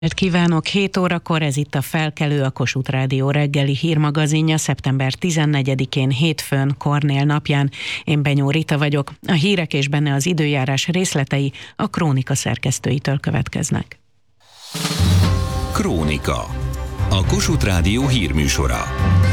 Kívánok, 7 órakor, ez itt a Felkelő, a Kossuth Rádió reggeli hírmagazinja szeptember 14-én hétfőn, Kornél napján. Én Benyó Rita vagyok. A hírek és benne az időjárás részletei a Krónika szerkesztőitől következnek. Krónika. A Kossuth Rádió hírműsora.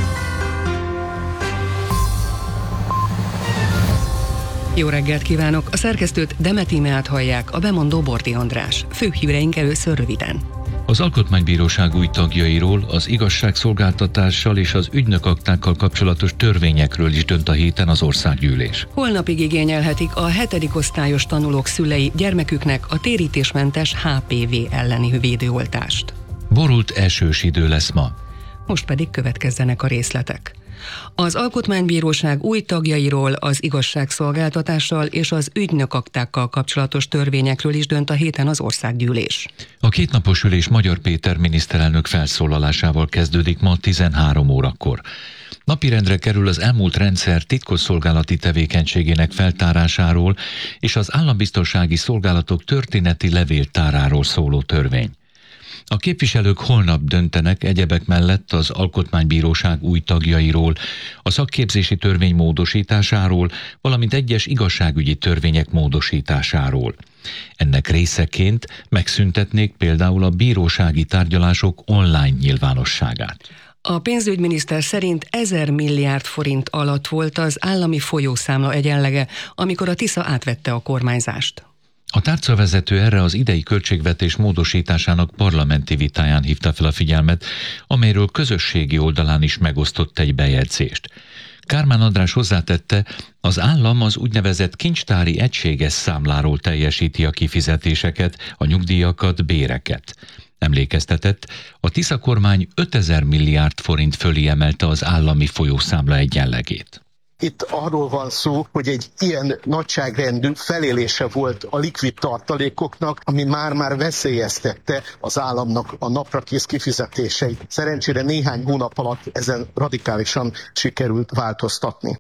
Jó reggelt kívánok! A szerkesztőt Demet Tímeát hallják, a bemondó Bordi András. Főbb híreink először röviden. Az Alkotmánybíróság új tagjairól, az igazságszolgáltatással és az ügynökaktákkal kapcsolatos törvényekről is dönt a héten az országgyűlés. Holnapig igényelhetik a 7. osztályos tanulók szülei gyermeküknek a térítésmentes HPV elleni védőoltást. Borult esős idő lesz ma. Most pedig következzenek a részletek. Az Alkotmánybíróság új tagjairól, az igazságszolgáltatással és az ügynökaktákkal kapcsolatos törvényekről is dönt a héten az országgyűlés. A kétnapos ülés Magyar Péter miniszterelnök felszólalásával kezdődik ma 13 órakor. Napirendre kerül az elmúlt rendszer titkosszolgálati tevékenységének feltárásáról és az állambiztonsági szolgálatok történeti levéltáráról szóló törvény. A képviselők holnap döntenek egyebek mellett az Alkotmánybíróság új tagjairól, a szakképzési törvény módosításáról, valamint egyes igazságügyi törvények módosításáról. Ennek részeként megszüntetnék például a bírósági tárgyalások online nyilvánosságát. A pénzügyminiszter szerint 1000 milliárd forint alatt volt az állami folyószámla egyenlege, amikor a Tisza átvette a kormányzást. A tárcavezető erre az idei költségvetés módosításának parlamenti vitáján hívta fel a figyelmet, amelyről közösségi oldalán is megosztott egy bejegyzést. Kármán András hozzátette, az állam az úgynevezett kincstári egységes számláról teljesíti a kifizetéseket, a nyugdíjakat, béreket. Emlékeztetett, a Tisza kormány 5000 milliárd forint fölé emelte az állami folyószámla egyenlegét. Itt arról van szó, hogy egy ilyen nagyságrendű felélése volt a likvid tartalékoknak, ami már veszélyeztette az államnak a naprakész kifizetéseit. Szerencsére néhány hónap alatt ezen radikálisan sikerült változtatni.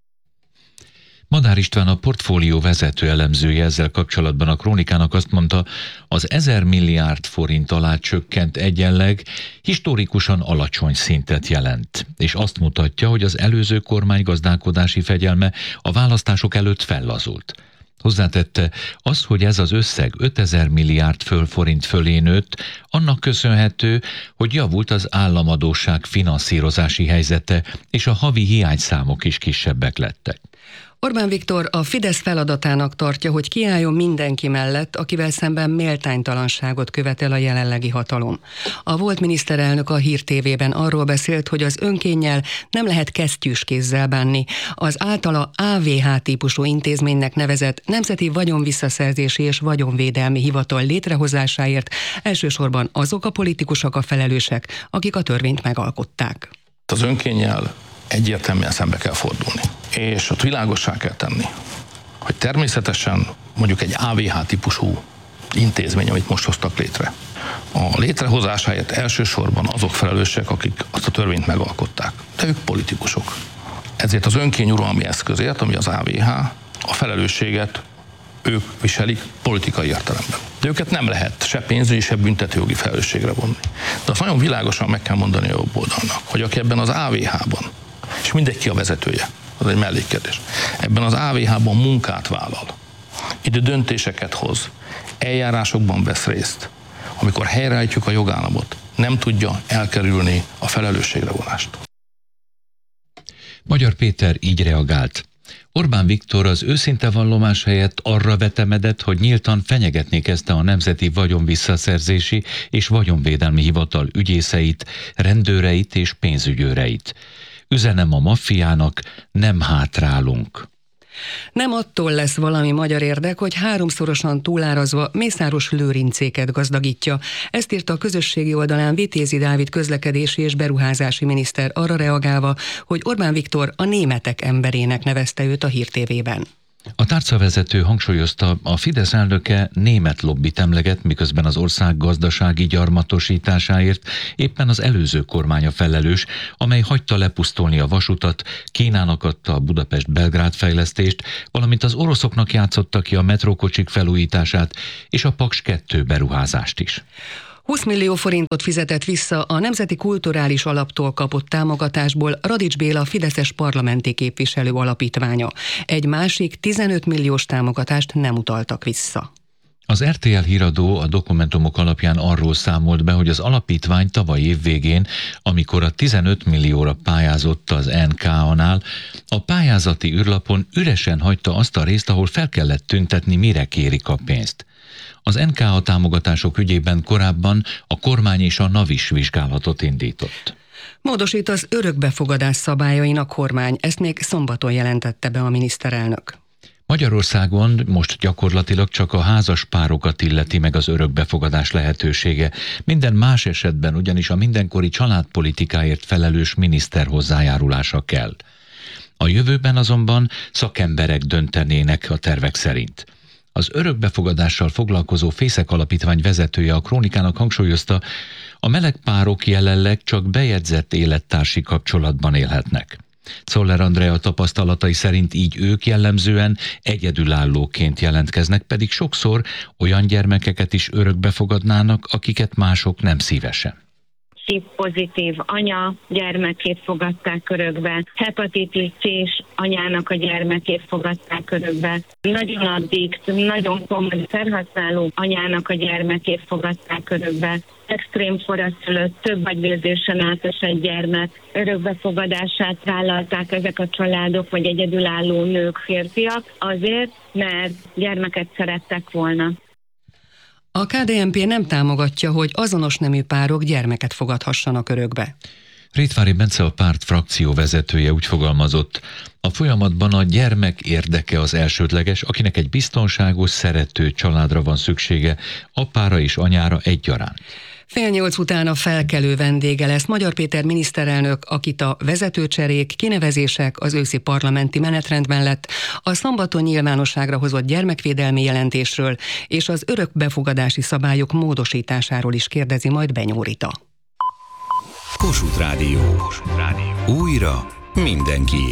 Madár István, a portfólió vezető elemzője ezzel kapcsolatban a Krónikának azt mondta, az 1000 milliárd forint alá csökkent egyenleg historikusan alacsony szintet jelent, és azt mutatja, hogy az előző kormány gazdálkodási fegyelme a választások előtt fellazult. Hozzátette, az, hogy ez az összeg 5000 milliárd forint fölé nőtt, annak köszönhető, hogy javult az államadósság finanszírozási helyzete, és a havi hiányszámok is kisebbek lettek. Orbán Viktor a Fidesz feladatának tartja, hogy kiálljon mindenki mellett, akivel szemben méltánytalanságot követel a jelenlegi hatalom. A volt miniszterelnök a Hír TV-ben arról beszélt, hogy az önkénnyel nem lehet kesztyűs kézzel bánni. Az általa AVH típusú intézménynek nevezett Nemzeti Vagyonvisszaszerzési és Vagyonvédelmi Hivatal létrehozásáért elsősorban azok a politikusok a felelősek, akik a törvényt megalkották. Az önkénnyel egyértelműen szembe kell fordulni. És ott világossá kell tenni, hogy természetesen mondjuk egy AVH típusú intézmény, amit most hoztak létre, a létrehozásáért elsősorban azok felelősek, akik azt a törvényt megalkották. De ők politikusok. Ezért az önkényuralmi eszközért, ami az AVH, a felelősséget ők viselik politikai értelemben. De őket nem lehet se pénzügyi, se büntetőjogi felelősségre vonni. De azt nagyon világosan meg kell mondani a jobb oldalnak, hogy aki ebben az AVH-ban, és mindenki a vezetője, az egy mellékkérdés, ebben az AVH-ban munkát vállal, ide döntéseket hoz, eljárásokban vesz részt, amikor helyreállítjuk a jogállamot, nem tudja elkerülni a felelősségre vonást. Magyar Péter így reagált. Orbán Viktor az őszinte vallomás helyett arra vetemedett, hogy nyíltan fenyegetni kezdte a Nemzeti Vagyonvisszaszerzési és Vagyonvédelmi Hivatal ügyészeit, rendőreit és pénzügyőreit. Üzenem a maffiának, nem hátrálunk. Nem attól lesz valami magyar érdek, hogy háromszorosan túlárazva Mészáros Lőrincéket gazdagítja. Ezt írta a közösségi oldalán Vitézi Dávid közlekedési és beruházási miniszter arra reagálva, hogy Orbán Viktor a németek emberének nevezte őt a Hír TV-ben. A tárcavezető hangsúlyozta, a Fidesz elnöke német lobbit emleget, miközben az ország gazdasági gyarmatosításáért éppen az előző kormánya felelős, amely hagyta lepusztulni a vasutat, Kínának adta a Budapest-Belgrád fejlesztést, valamint az oroszoknak játszotta ki a metrókocsik felújítását és a Paks 2 beruházást is. 20 millió forintot fizetett vissza a Nemzeti Kulturális Alaptól kapott támogatásból Radics Béla fideszes parlamenti képviselő alapítványa. Egy másik 15 milliós támogatást nem utaltak vissza. Az RTL híradó a dokumentumok alapján arról számolt be, hogy az alapítvány tavaly év végén, amikor a 15 millióra pályázott az NKA-nál, a pályázati űrlapon üresen hagyta azt a részt, ahol fel kellett tüntetni, mire kérik a pénzt. Az NKA támogatások ügyében korábban a kormány és a NAV is vizsgálatot indított. Módosít az örökbefogadás szabályain a kormány, ezt még szombaton jelentette be a miniszterelnök. Magyarországon most gyakorlatilag csak a házas párokat illeti meg az örökbefogadás lehetősége. Minden más esetben ugyanis a mindenkori családpolitikáért felelős miniszter hozzájárulása kell. A jövőben azonban szakemberek döntenének a tervek szerint. Az örökbefogadással foglalkozó Fészek Alapítvány vezetője a Krónikának hangsúlyozta, a meleg párok jelenleg csak bejegyzett élettársi kapcsolatban élhetnek. Czoller Andrea tapasztalatai szerint így ők jellemzően egyedülállóként jelentkeznek, pedig sokszor olyan gyermekeket is örökbefogadnának, akiket mások nem szívesen. HIV-pozitív anya gyermekét fogadták örökbe, hepatitis C-s anyának a gyermekét fogadták örökbe, nagyon addikt, nagyon komoly szerhasználó anyának a gyermekét fogadták örökbe, extrém forraszülött, több agyvérzésen átesett gyermek örökbefogadását vállalták ezek a családok, vagy egyedülálló nők, férfiak, azért, mert gyermeket szerettek volna. A KDNP nem támogatja, hogy azonos nemű párok gyermeket fogadhassanak örökbe. Rétvári Bence, a párt frakció vezetője úgy fogalmazott, a folyamatban a gyermek érdeke az elsődleges, akinek egy biztonságos, szerető családra van szüksége, apára és anyára egyaránt. 7:30 után a felkelő vendége lesz Magyar Péter miniszterelnök, akit a vezetőcserék, kinevezések az őszi parlamenti menetrend mellett a szombaton nyilvánosságra hozott gyermekvédelmi jelentésről és az örökbefogadási szabályok módosításáról is kérdezi majd Benyó Rita. Kossuth Rádió. Újra mindenkié.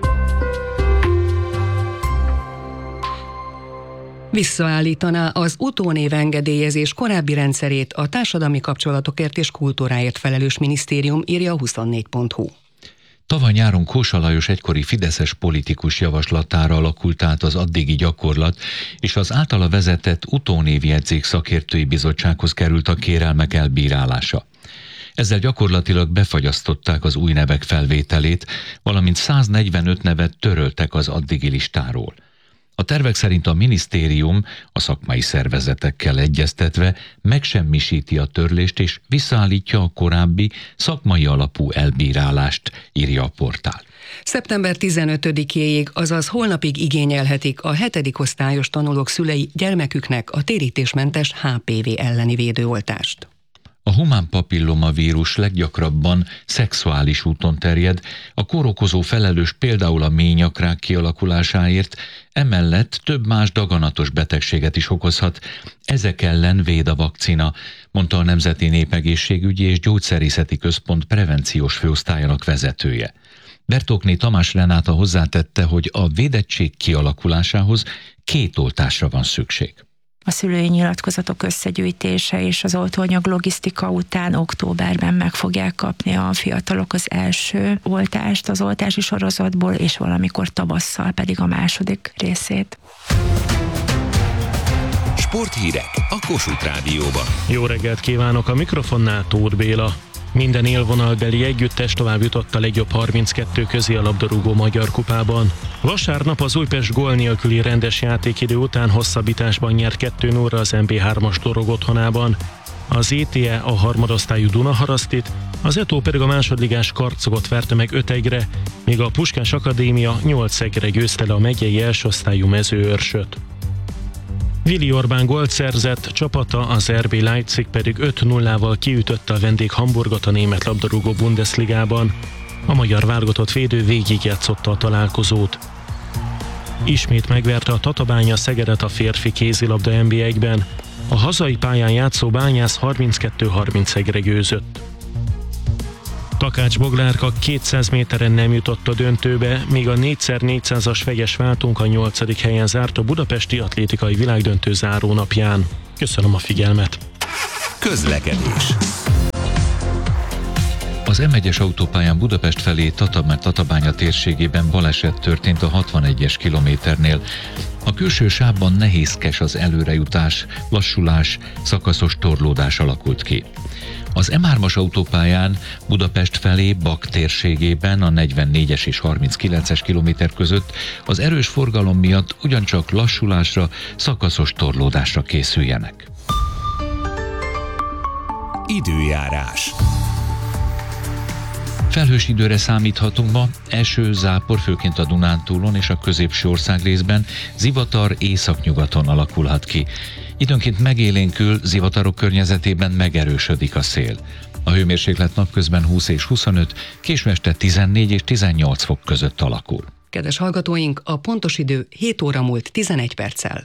Visszaállítaná az utónév engedélyezés korábbi rendszerét a társadalmi kapcsolatokért és kultúráért felelős minisztérium, írja a 24.hu. Tavaly nyáron Kósa Lajos egykori fideszes politikus javaslatára alakult át az addigi gyakorlat, és az általa vezetett utónévjegyzék szakértői bizottsághoz került a kérelmek elbírálása. Ezzel gyakorlatilag befagyasztották az új nevek felvételét, valamint 145 nevet töröltek az addigi listáról. A tervek szerint a minisztérium a szakmai szervezetekkel egyeztetve megsemmisíti a törlést és visszaállítja a korábbi szakmai alapú elbírálást, írja a portál. Szeptember 15-éig, azaz holnapig igényelhetik a 7. osztályos tanulók szülei gyermeküknek a térítésmentes HPV elleni védőoltást. A humán papillomavírus leggyakrabban szexuális úton terjed, a kórokozó felelős például a ményakrák kialakulásáért, emellett több más daganatos betegséget is okozhat, ezek ellen véd a vakcina, mondta a Nemzeti Népegészségügyi és Gyógyszerészeti Központ prevenciós főosztályának vezetője. Bertókné Tamás Renáta hozzátette, hogy a védettség kialakulásához 2 oltásra van szükség. A szülői nyilatkozatok összegyűjtése és az oltóanyag logisztika után októberben meg fogják kapni a fiatalok az első oltást az oltási sorozatból, és valamikor tavasszal pedig a második részét. Sporthírek a Kossuth Rádióban. Jó reggelt kívánok, a mikrofonnál Tóth Béla. Minden élvonalbeli együttes tovább jutott a legjobb 32 közélabdarúgó Magyar Kupában. Vasárnap az Újpest gól nélküli rendes játékidő után hosszabbításban nyert 2-0 az MB3-as Dorog otthonában. Az ETE a harmadosztályú Dunaharasztit, az ETO pedig a másodligás Karcogot verte meg 5-1-re, míg a Puskás Akadémia 8-1-re győzte le a megyei elsőosztályú Mezőőrsöt. Vili Orbán gólt szerzett, csapata, az RB Leipzig pedig 5-0-val kiütötte a vendég Hamburgot a német labdarúgó Bundesligában. A magyar válogatott védő végigjátszotta a találkozót. Ismét megverte a Tatabánya Szegedet a férfi kézilabda NB1-ben. A hazai pályán játszó Bányász 32-31-re győzött. Takács Boglárka 200 méteren nem jutott a döntőbe, míg a 4x400-as fejes váltunk a 8. helyen zárt a budapesti atlétikai világdöntő zárónapján. Köszönöm a figyelmet! Közlekedés. Az M1-es autópályán Budapest felé Tatabánya térségében baleset történt a 61-es kilométernél. A külső sávban nehézkes az előrejutás, lassulás, szakaszos torlódás alakult ki. Az M3-as autópályán Budapest felé Bak térségében a 44-es és 39-es kilométer között az erős forgalom miatt ugyancsak lassulásra, szakaszos torlódásra készüljenek. Időjárás. Felhős időre számíthatunk ma, eső, zápor főként a Dunántúlon és a középső országrészben, zivatar északnyugaton alakulhat ki. Időnként megélénkül, zivatarok környezetében megerősödik a szél. A hőmérséklet napközben 20 és 25, késő este 14 és 18 fok között alakul. Kedves hallgatóink, a pontos idő 7 óra múlt 11 perccel.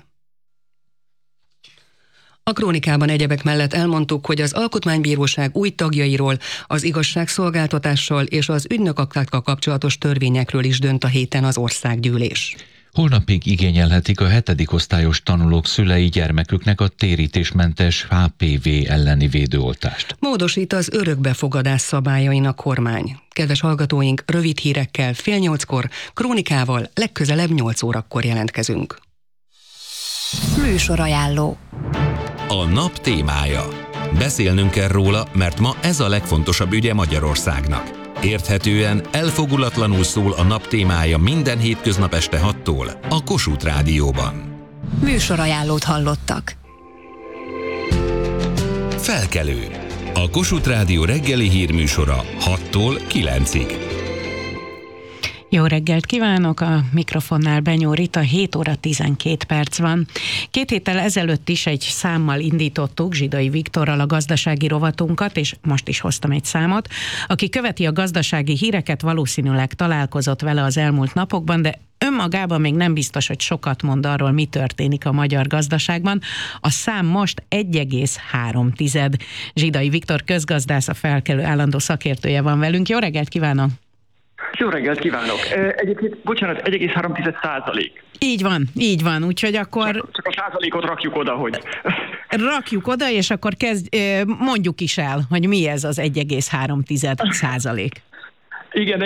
A krónikában egyebek mellett elmondtuk, hogy az Alkotmánybíróság új tagjairól, az igazságszolgáltatással és az ügynökaktákkal kapcsolatos törvényekről is dönt a héten az országgyűlés. Holnapig igényelhetik a 7. osztályos tanulók szülei gyermeküknek a térítésmentes HPV elleni védőoltást. Módosít az örökbefogadás szabályain a kormány. Kedves hallgatóink, rövid hírekkel 7:30-kor, krónikával legközelebb 8 órakor jelentkezünk. Műsorajánló. A nap témája. Beszélnünk kell róla, mert ma ez a legfontosabb ügye Magyarországnak. Érthetően, elfogulatlanul szól a nap témája minden hétköznap este 6-tól a Kossuth Rádióban. Műsorajánlót hallottak. Felkelő. A Kossuth Rádió reggeli hírműsora 6-tól 9-ig. Jó reggelt kívánok, a mikrofonnál Benyó Rita, 7 óra 12 perc van. 2 héttel ezelőtt is egy számmal indítottuk Zsidai Viktorral a gazdasági rovatunkat, és most is hoztam egy számot. Aki követi a gazdasági híreket, valószínűleg találkozott vele az elmúlt napokban, de önmagában még nem biztos, hogy sokat mond arról, mi történik a magyar gazdaságban. A szám most 1,3. Zsidai Viktor közgazdász, a Felkelő állandó szakértője van velünk. Jó reggelt kívánok! Jó reggelt kívánok! Egyébként, bocsánat, 1,3%. Így van, úgyhogy akkor... Csak a százalékot rakjuk oda, hogy... Rakjuk oda, és akkor mondjuk is el, hogy mi ez az 1,3%. Igen,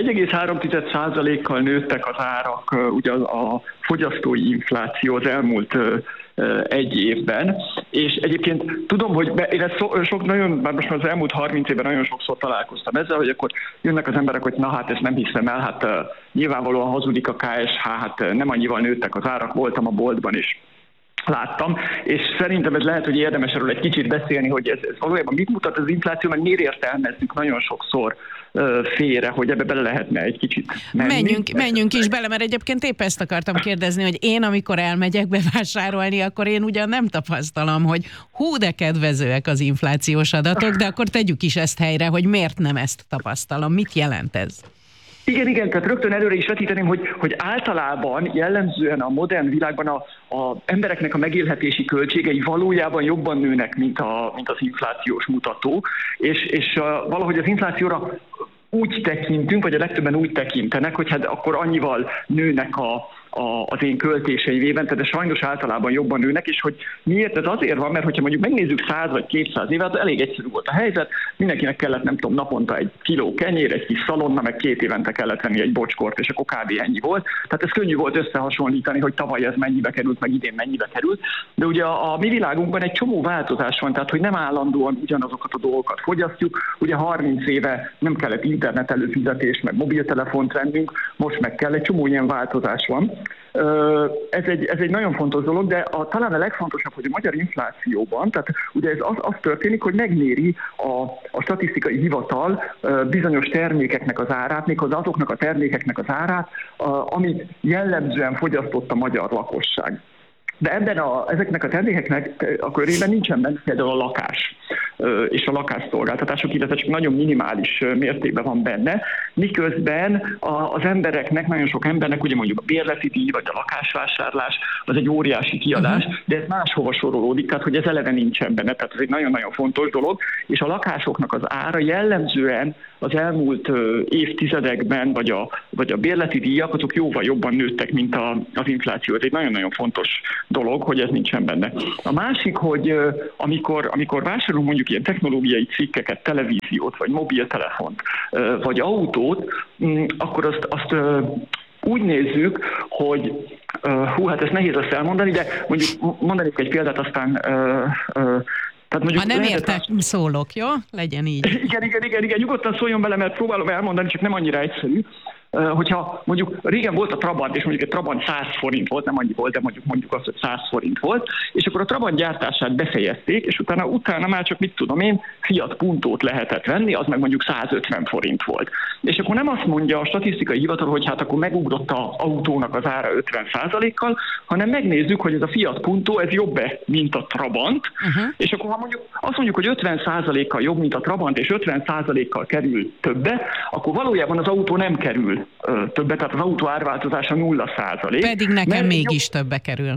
1,3%-kal nőttek az árak, ugye a fogyasztói infláció az elmúlt egy évben, és egyébként tudom, hogy én már most az elmúlt 30 évben nagyon sokszor találkoztam ezzel, hogy akkor jönnek az emberek, hogy na hát ezt nem hiszem el, hát nyilvánvalóan hazudik a KSH, hát nem annyival nőttek az árak, voltam a boltban is. Láttam, és szerintem ez lehet, hogy érdemes erről egy kicsit beszélni, hogy ez valójában mit mutat az infláció, meg miért értelmezzük nagyon sokszor félre, hogy ebbe bele lehetne egy kicsit menni. Menjünk is bele, mert egyébként épp ezt akartam kérdezni, hogy én, amikor elmegyek bevásárolni, akkor én ugyan nem tapasztalom, hogy hú, de kedvezőek az inflációs adatok, de akkor tegyük is ezt helyre, hogy miért nem ezt tapasztalom, mit jelent ez? Igen, tehát rögtön előre is vetíteném, hogy általában jellemzően a modern világban a embereknek a megélhetési költségei valójában jobban nőnek, mint az inflációs mutató, és valahogy az inflációra úgy tekintünk, vagy a legtöbben úgy tekintenek, hogy hát akkor annyival nőnek az én költéseim évente, de sajnos általában jobban nőnek, és hogy miért ez azért van, mert hogyha mondjuk megnézzük 100 vagy 200 évet, elég egyszerű volt a helyzet, mindenkinek kellett, nem tudom, naponta 1 kiló kenyér, egy kis szalonna, meg 2 évente kellett venni egy bocskort, és akkor kb. Ennyi volt. Tehát ez könnyű volt összehasonlítani, hogy tavaly ez mennyibe került, meg idén mennyibe került, de ugye a mi világunkban egy csomó változás van, tehát hogy nem állandóan ugyanazokat a dolgokat fogyasztjuk, ugye 30 éve nem kellett internet előfizetés, meg mobiltelefont vennünk, most meg kell, egy csomó ilyen változás van. Ez egy nagyon fontos dolog, de talán a legfontosabb, hogy a magyar inflációban, tehát ugye ez az történik, hogy megméri a statisztikai hivatal bizonyos termékeknek az árát, méghozzá azoknak a termékeknek az árát, amit jellemzően fogyasztott a magyar lakosság. De ezeknek a termékeknek a körében nincsen benne például a lakás és a lakásszolgáltatások, illetve csak nagyon minimális mértékben van benne, miközben az embereknek, nagyon sok embernek, ugye mondjuk a bérleti díj vagy a lakásvásárlás, az egy óriási kiadás, de ez máshova sorolódik, tehát hogy ez eleve nincsen benne, tehát ez egy nagyon-nagyon fontos dolog, és a lakásoknak az ára jellemzően az elmúlt évtizedekben, vagy a bérleti díjak, azok jóval jobban nőttek, mint az infláció. Ez egy nagyon-nagyon fontos dolog, hogy ez nincsen benne. A másik, hogy amikor vásárolunk mondjuk mondjuk ilyen technológiai cikkeket, televíziót, vagy mobiltelefont, vagy autót, akkor azt úgy nézzük, hogy hát ez nehéz azt elmondani, de mondjuk mondanék egy példát, aztán tehát mondjuk ha nem értek, szólok, jó? Legyen így. Igen, nyugodtan szóljon bele, mert próbálom elmondani, csak nem annyira egyszerű. Hogyha mondjuk régen volt a Trabant, és mondjuk egy Trabant 100 forint volt, nem annyi volt, de mondjuk azt, hogy 100 forint volt, és akkor a Trabant gyártását befejezték, és utána már csak mit tudom én, Fiat Puntót lehetett venni, az meg mondjuk 150 forint volt. És akkor nem azt mondja a statisztikai hivatal, hogy hát akkor megugrott az autónak az ára 50%-kal, hanem megnézzük, hogy ez a Fiat Punto, ez jobb-e, mint a Trabant, és akkor ha mondjuk azt mondjuk, hogy 50%-kal jobb, mint a Trabant, és 50%-kal kerül többe, akkor valójában az autó nem kerül többet, tehát az autó árváltozása 0%. Pedig nekem mégis többe kerül.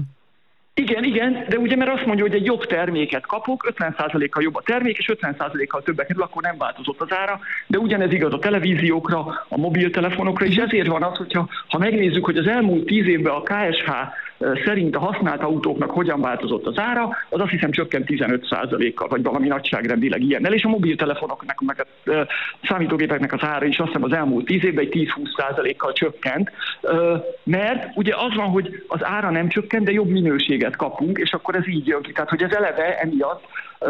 Igen, de ugye mert azt mondja, hogy egy jobb terméket kapok, 50%-kal jobb a termék, és 50%-kal többe kerül, akkor nem változott az ára, de ugyanez igaz a televíziókra, a mobiltelefonokra, és ezért van az, hogyha megnézzük, hogy az elmúlt 10 évben a KSH szerint a használt autóknak hogyan változott az ára, az azt hiszem csökkent 15%-kal, vagy valami nagyságrendileg ilyennel, és a mobiltelefonoknak, meg a számítógépeknek az ára is azt hiszem az elmúlt 10 évben egy 10-20%-kal csökkent, mert ugye az van, hogy az ára nem csökkent, de jobb minőséget kapunk, és akkor ez így jön ki. Tehát, hogy ez eleve emiatt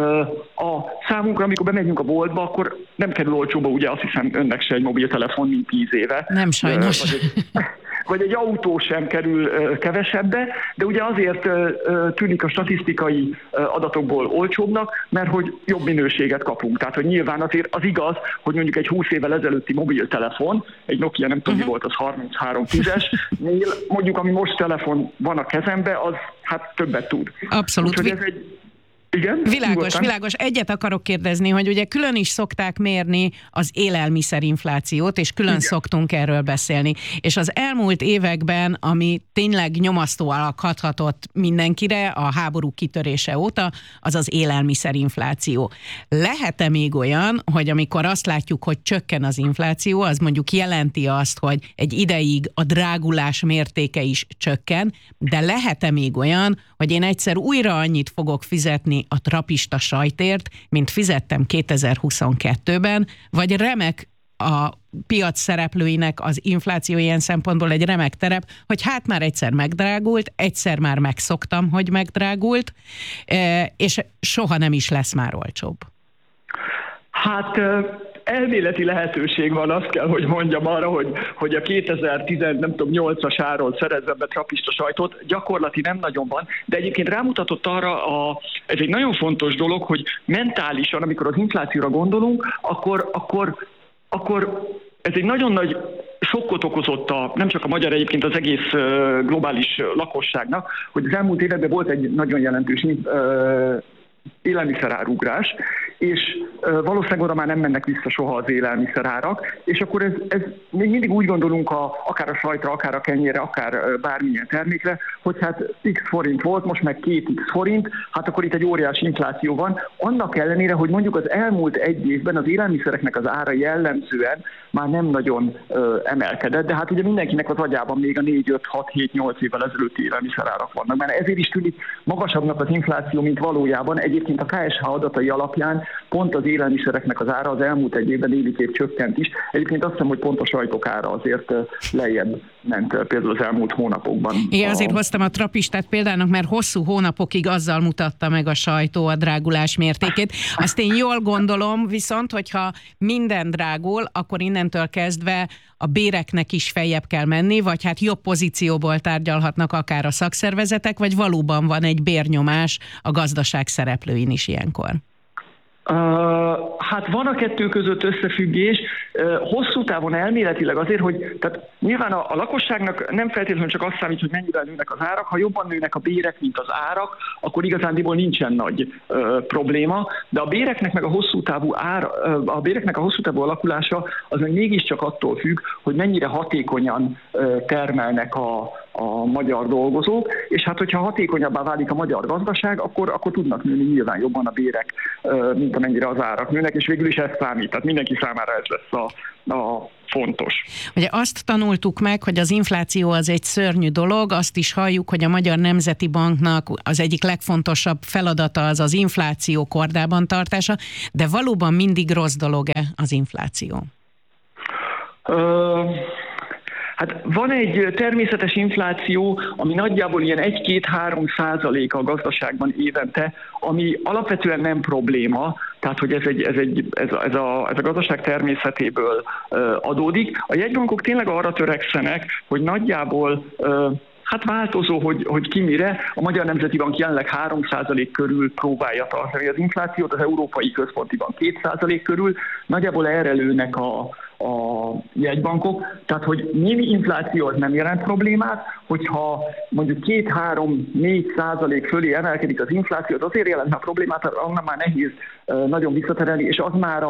a számunkra, amikor bemegyünk a boltba, akkor nem kerül olcsóba, ugye azt hiszem önnek se egy mobiltelefon, mint 10 éve. Nem sajnos. Vagy egy autó sem kerül kevesebbe, de ugye azért tűnik a statisztikai adatokból olcsóbbnak, mert hogy jobb minőséget kapunk. Tehát, hogy nyilván azért az igaz, hogy mondjuk egy 20 évvel ezelőtti mobiltelefon, egy Nokia, nem tudom, mi volt, az 3310-esnél, mondjuk ami most telefon van a kezembe, az hát többet tud. Abszolút. Úgyhogy ez egy igen? Világos. Egyet akarok kérdezni, hogy ugye külön is szokták mérni az élelmiszerinflációt, és külön szoktunk erről beszélni. És az elmúlt években, ami tényleg nyomasztó alak hathatott mindenkire a háború kitörése óta, az az élelmiszerinfláció. Lehet-e még olyan, hogy amikor azt látjuk, hogy csökken az infláció, az mondjuk jelenti azt, hogy egy ideig a drágulás mértéke is csökken, de lehet-e még olyan, hogy én egyszer újra annyit fogok fizetni a trapista sajtért, mint fizettem 2022-ben, vagy remek a piac szereplőinek az infláció ilyen szempontból egy remek terep, hogy hát már egyszer megdrágult, egyszer már megszoktam, hogy megdrágult, és soha nem is lesz már olcsóbb. Hát elméleti lehetőség van, azt kell, hogy mondjam arra, hogy a 2018-as áron szerezzen be trapista sajtot, gyakorlati nem nagyon van, de egyébként rámutatott arra, ez egy nagyon fontos dolog, hogy mentálisan, amikor az inflációra gondolunk, akkor ez egy nagyon nagy sokkot okozott nem csak a magyar, egyébként az egész globális lakosságnak, hogy az elmúlt években volt egy nagyon jelentős élelmiszerárugrás, és valószínűleg oda már nem mennek vissza soha az élelmiszerárak, és akkor ez még mindig úgy gondolunk akár a sajtra, akár a kenyérre, akár bármilyen termékre, hogy hát x forint volt, most meg 2x forint, hát akkor itt egy óriási infláció van. Annak ellenére, hogy mondjuk az elmúlt egy évben az élelmiszereknek az ára jellemzően már nem nagyon emelkedett, de hát ugye mindenkinek az agyában még a 4-5-6-7-8 évvel ezelőtti élelmiszerárak vannak, mert ezért is tűnik magasabbnak az infláció, mint valójában. Egyébként a KSH adatai alapján pont az élelmiszereknek az ára az elmúlt egy évben éviképp csökkent is. Egyébként azt hiszem, hogy pont a sajtok ára azért lejjebb ment például az elmúlt hónapokban. Igen, azért hoztam a trapistát példának, mert hosszú hónapokig azzal mutatta meg a sajtó a drágulás mértékét. Azt én jól gondolom, viszont, hogyha minden drágul, akkor innentől kezdve a béreknek is feljebb kell menni, vagy hát jobb pozícióból tárgyalhatnak akár a szakszervezetek, vagy valóban van egy bérnyomás a gazdaság szereplőin is ilyenkor? Hát van a kettő között összefüggés, hosszú távon elméletileg azért, hogy tehát nyilván a lakosságnak nem feltétlenül csak azt számít, hogy mennyire nőnek az árak, ha jobban nőnek a bérek, mint az árak, akkor igazándiból nincsen nagy probléma, de a béreknek meg a hosszú távú a béreknek a hosszú távú alakulása az meg mégiscsak attól függ, hogy mennyire hatékonyan termelnek a magyar dolgozók, és hát hogyha hatékonyabbá válik a magyar gazdaság, akkor tudnak nőni nyilván jobban a bérek, mint amennyire az árak nőnek, és végül is ez számít, tehát mindenki számára ez lesz a fontos. Ugye azt tanultuk meg, hogy az infláció az egy szörnyű dolog, azt is halljuk, hogy a Magyar Nemzeti Banknak az egyik legfontosabb feladata az az infláció kordában tartása, de valóban mindig rossz dolog-e az infláció? Hát van egy természetes infláció, ami nagyjából ilyen 1-2-3% a gazdaságban évente, ami alapvetően nem probléma, tehát hogy ez a gazdaság természetéből adódik. A jegybankok tényleg arra törekszenek, hogy nagyjából hát változó, hogy ki mire. A Magyar Nemzeti Bank jelenleg 3% körül próbálja tartani az inflációt, az Európai Központi Bank 2% körül. Nagyjából erre lőnek a jegybankok, tehát hogy némi infláció az nem jelent problémát, hogyha mondjuk 2-3-4% fölé emelkedik az infláció, az azért jelent a problémát, onnan már nehéz nagyon visszaterelni, és az már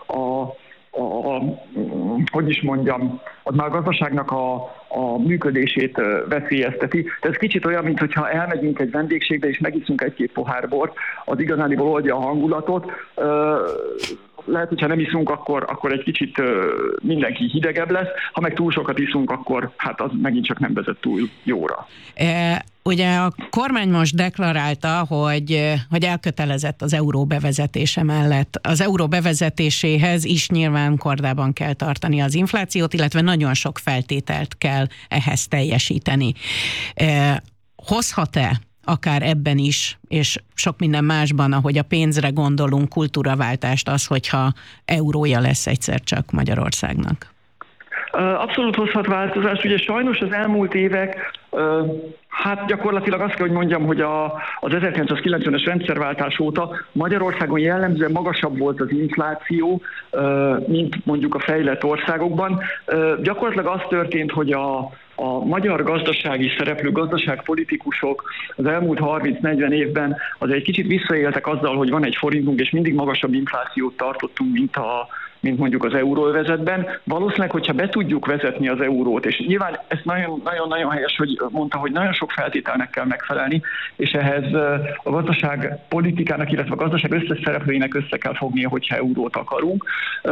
az már a gazdaságnak a működését veszélyezteti. De ez kicsit olyan, mintha elmegyünk egy vendégségbe és megiszunk egy-két pohár bort, az igazániból oldja a hangulatot. Lehet, hogyha nem iszunk, akkor egy kicsit mindenki hidegebb lesz, ha meg túl sokat iszunk, akkor hát az megint csak nem vezet túl jóra. Ugye a kormány most deklarálta, hogy elkötelezett az euró bevezetése mellett. Az euró bevezetéséhez is nyilván kordában kell tartani az inflációt, illetve nagyon sok feltételt kell ehhez teljesíteni. Hozhat-e akár ebben is, és sok minden másban, ahogy a pénzre gondolunk, kultúraváltást az, hogyha eurója lesz egyszer csak Magyarországnak? Abszolút hozhat változást. Ugye sajnos az elmúlt évek, hát gyakorlatilag azt kell, hogy mondjam, hogy az 1990-es rendszerváltás óta Magyarországon jellemzően magasabb volt az infláció, mint mondjuk a fejlett országokban. Gyakorlatilag az történt, hogy a magyar gazdasági szereplő, gazdaságpolitikusok az elmúlt 30-40 évben az egy kicsit visszaéltek azzal, hogy van egy forintunk, és mindig magasabb inflációt tartottunk, mint mondjuk az euróövezetben. Valószínűleg, hogyha be tudjuk vezetni az eurót, és nyilván ez nagyon-nagyon helyes, hogy mondta, hogy nagyon sok feltételnek kell megfelelni, és ehhez a gazdaságpolitikának, illetve a gazdaság összes szereplőinek össze kell fognia, hogyha eurót akarunk,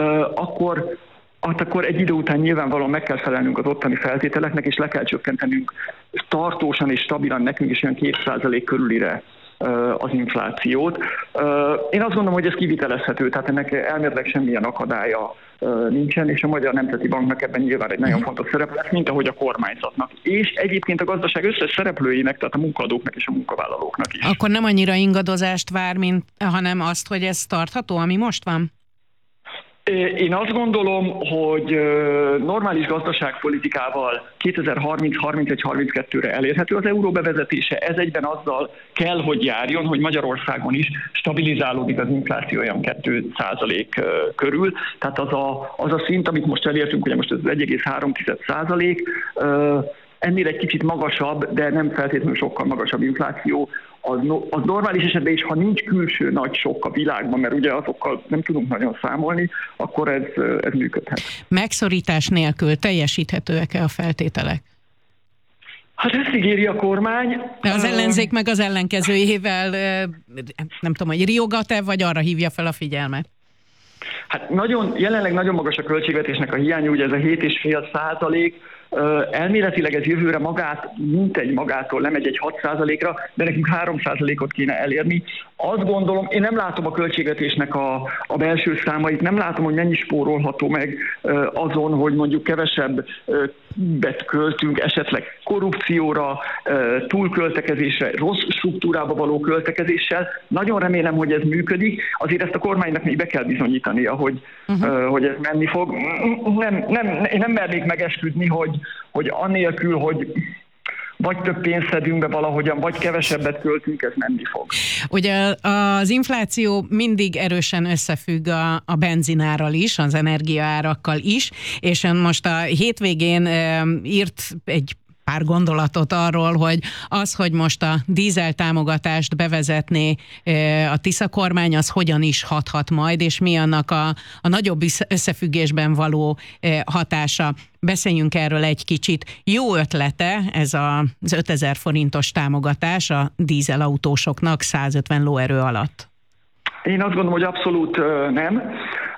akkor egy idő után nyilvánvalóan meg kell felelnünk az ottani feltételeknek, és le kell csökkentenünk tartósan és stabilan nekünk is olyan 2% körülire az inflációt. Én azt gondolom, hogy ez kivitelezhető, tehát ennek elméletileg semmilyen akadálya nincsen, és a Magyar Nemzeti Banknak ebben nyilván egy nagyon fontos szerep lesz, mint ahogy a kormányzatnak. És egyébként a gazdaság összes szereplőinek, tehát a munkadóknak és a munkavállalóknak is. Akkor nem annyira ingadozást vár, hanem azt, hogy ez tartható, ami most van? Én azt gondolom, hogy normális gazdaságpolitikával 2030-31-32-re elérhető az euró bevezetése. Ez egyben azzal kell, hogy járjon, hogy Magyarországon is stabilizálódik az infláció olyan 2% körül. Tehát az a szint, amit most elértünk, ugye most ez 1,3%, ennél egy kicsit magasabb, de nem feltétlenül sokkal magasabb infláció. Az normális esetben is, ha nincs külső nagy sok a világban, mert ugye azokkal nem tudunk nagyon számolni, akkor ez működhet. Megszorítás nélkül teljesíthetőek-e a feltételek? Hát ezt ígéri a kormány. De az ellenzék meg az ellenkezőjével, nem tudom, hogy riogat-e, vagy arra hívja fel a figyelmet? Hát jelenleg nagyon magas a költségvetésnek a hiánya, ugye ez a 7,5%, elméletileg ez jövőre magától lemegy egy 6%-ra, de nekünk 3%-ot kéne elérni. Azt gondolom, én nem látom a költségvetésnek a belső számait, nem látom, hogy mennyi spórolható meg azon, hogy mondjuk kevesebbet költünk esetleg korrupcióra, túlköltekezésre, rossz struktúrába való költekezéssel. Nagyon remélem, hogy ez működik. Azért ezt a kormánynak még be kell bizonyítania, hogy ez menni fog. Én nem mernék megesküdni, hogy anélkül, hogy vagy több pénzt szedünk be valahogyan, vagy kevesebbet költünk, ez menni fog. Ugye az infláció mindig erősen összefügg a benzinárral is, az energiaárakkal is, és most a hétvégén írt egy pár gondolatot arról, hogy az, hogy most a dízel támogatást bevezetné a Tisza kormány, az hogyan is hathat majd, és mi annak a nagyobb összefüggésben való hatása. Beszéljünk erről egy kicsit. Jó ötlete ez az 5000 forintos támogatás a dízelautósoknak 150 lóerő alatt? Én azt gondolom, hogy abszolút nem.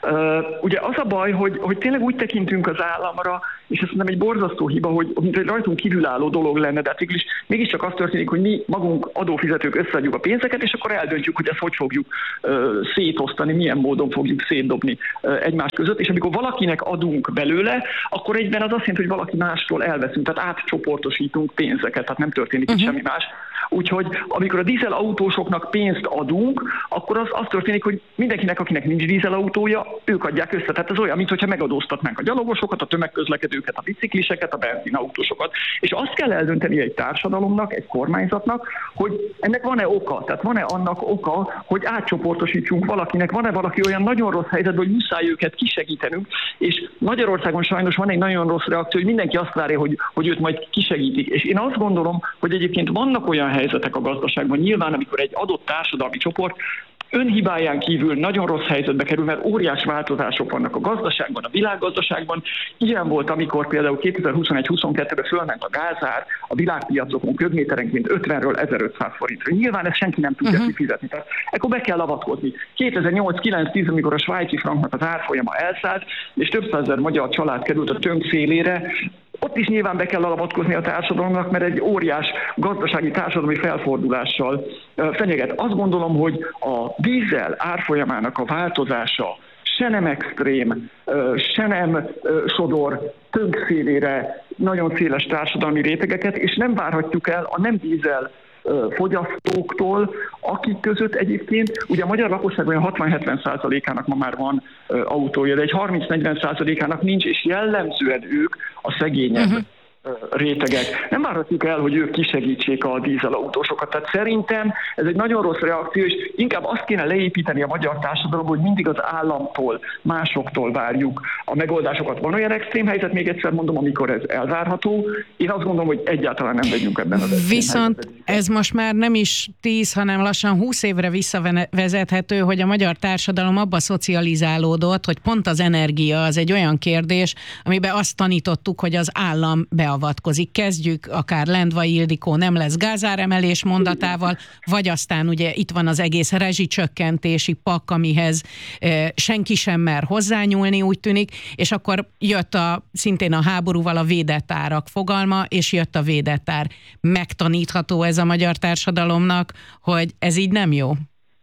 Ugye az a baj, hogy tényleg úgy tekintünk az államra, és ez nem egy borzasztó hiba, hogy mint egy rajtunk kívülálló dolog lenne, de hát végül is mégiscsak az történik, hogy mi magunk adófizetők összeadjuk a pénzeket, és akkor eldöntjük, hogy ezt hogy fogjuk szétosztani, milyen módon fogjuk szétdobni egymás között, és amikor valakinek adunk belőle, akkor egyben az azt jelenti, hogy valaki mástól elveszünk, tehát átcsoportosítunk pénzeket, tehát nem történik itt semmi más. Úgyhogy amikor a dízelautósoknak pénzt adunk, akkor az történik, hogy mindenkinek, akinek nincs dízelautója, ők adják össze. Tehát ez olyan, mintha megadóztatnánk a gyalogosokat, a tömegközlekedőket, a bicikliseket, a benzinautósokat. És azt kell eldönteni egy társadalomnak, egy kormányzatnak, hogy ennek van-e oka? Tehát van-e annak oka, hogy átcsoportosítsunk valakinek? Van-e valaki olyan nagyon rossz helyzetben, hogy muszáj őket kisegítenünk? És Magyarországon sajnos van egy nagyon rossz reakció, hogy mindenki azt várja, hogy őt majd kisegítik. És én azt gondolom, hogy egyébként vannak olyan helyzetek a gazdaságban, nyilván, amikor egy adott társadalmi csoport önhibáján kívül nagyon rossz helyzetbe kerül, mert óriás változások vannak a gazdaságban, a világgazdaságban. Ilyen volt, amikor például 2021-22-ben fölment a gázár a világpiacokon köbméterenként 50-ről 1500 forintra. Nyilván ezt senki nem tudja kifizetni. Tehát ekkor be kell avatkozni. 2008-9-10, amikor a svájci franknak az árfolyama elszállt, és több százezer magyar család került a tönk szélére, ott is nyilván be kell avatkozni a társadalomnak, mert egy óriás gazdasági társadalmi felfordulással fenyeget. Azt gondolom, hogy a dízel árfolyamának a változása se nem extrém, se nem sodor tönkszélére nagyon széles társadalmi rétegeket, és nem várhatjuk el a nem dízel fogyasztóktól, akik között egyébként, ugye a magyar lakosság olyan 60-70%-ának ma már van autója, de egy 30-40%-ának nincs, és jellemzően ők a szegényebb rétegek. Nem várhatjuk el, hogy ők kisegítsék a dízelautósokat. Tehát szerintem ez egy nagyon rossz reakció, és inkább azt kéne leépíteni a magyar társadalomban, hogy mindig az államtól, másoktól várjuk a megoldásokat. Van olyan extrém helyzet, még egyszer mondom, amikor ez elvárható. Én azt gondolom, hogy egyáltalán nem vagyunk ebben az Viszont helyzetben. Ez most már nem is 10, hanem lassan 20 évre visszavezethető, hogy a magyar társadalom abba szocializálódott, hogy pont az energia az egy olyan kérdés, amiben azt tanítottuk, hogy az állam beavatkozik. Kezdjük akár Lendvai Ildikó nem lesz gázáremelés mondatával, vagy aztán ugye itt van az egész rezsicsökkentési pakk, amihez senki sem mer hozzányúlni, úgy tűnik, és akkor jött szintén a háborúval a védett árak fogalma, és jött a védett ár. Megtanítható ez a magyar társadalomnak, hogy ez így nem jó?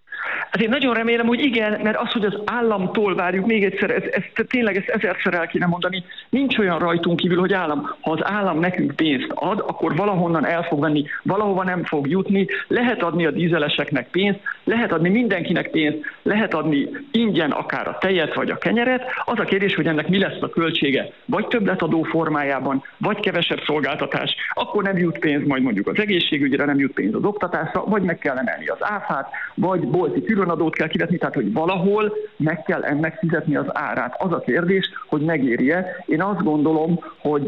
Hát én nagyon remélem, hogy igen, mert az, hogy az államtól várjuk, még egyszer, ezt ezerszer el kéne mondani, nincs olyan rajtunk kívül, hogy állam. Ha az állam nekünk pénzt ad, akkor valahonnan el fog venni, valahova nem fog jutni, lehet adni a dízeleseknek pénzt, lehet adni mindenkinek pénzt, lehet adni ingyen akár a tejet vagy a kenyeret. Az a kérdés, hogy ennek mi lesz a költsége, vagy többletadó formájában, vagy kevesebb szolgáltatás, akkor nem jut pénz majd mondjuk az egészségügyre, nem jut pénz az oktatásra, vagy meg kell emelni az áfát, vagy bolti különadót kell kivetni, tehát hogy valahol meg kell ennek fizetni az árát. Az a kérdés, hogy megéri-e. Én azt gondolom,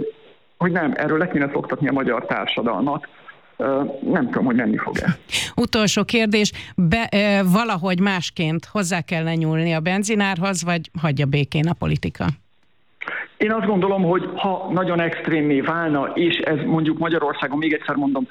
hogy nem, erről le kéne szoktatni a magyar társadalmat. Nem tudom, hogy menni fog-e. Utolsó kérdés, valahogy másként hozzá kell nyúlni a benzinárhoz, vagy hagyja békén a politika? Én azt gondolom, hogy ha nagyon extrémmé válna, és ez mondjuk Magyarországon, még egyszer mondom,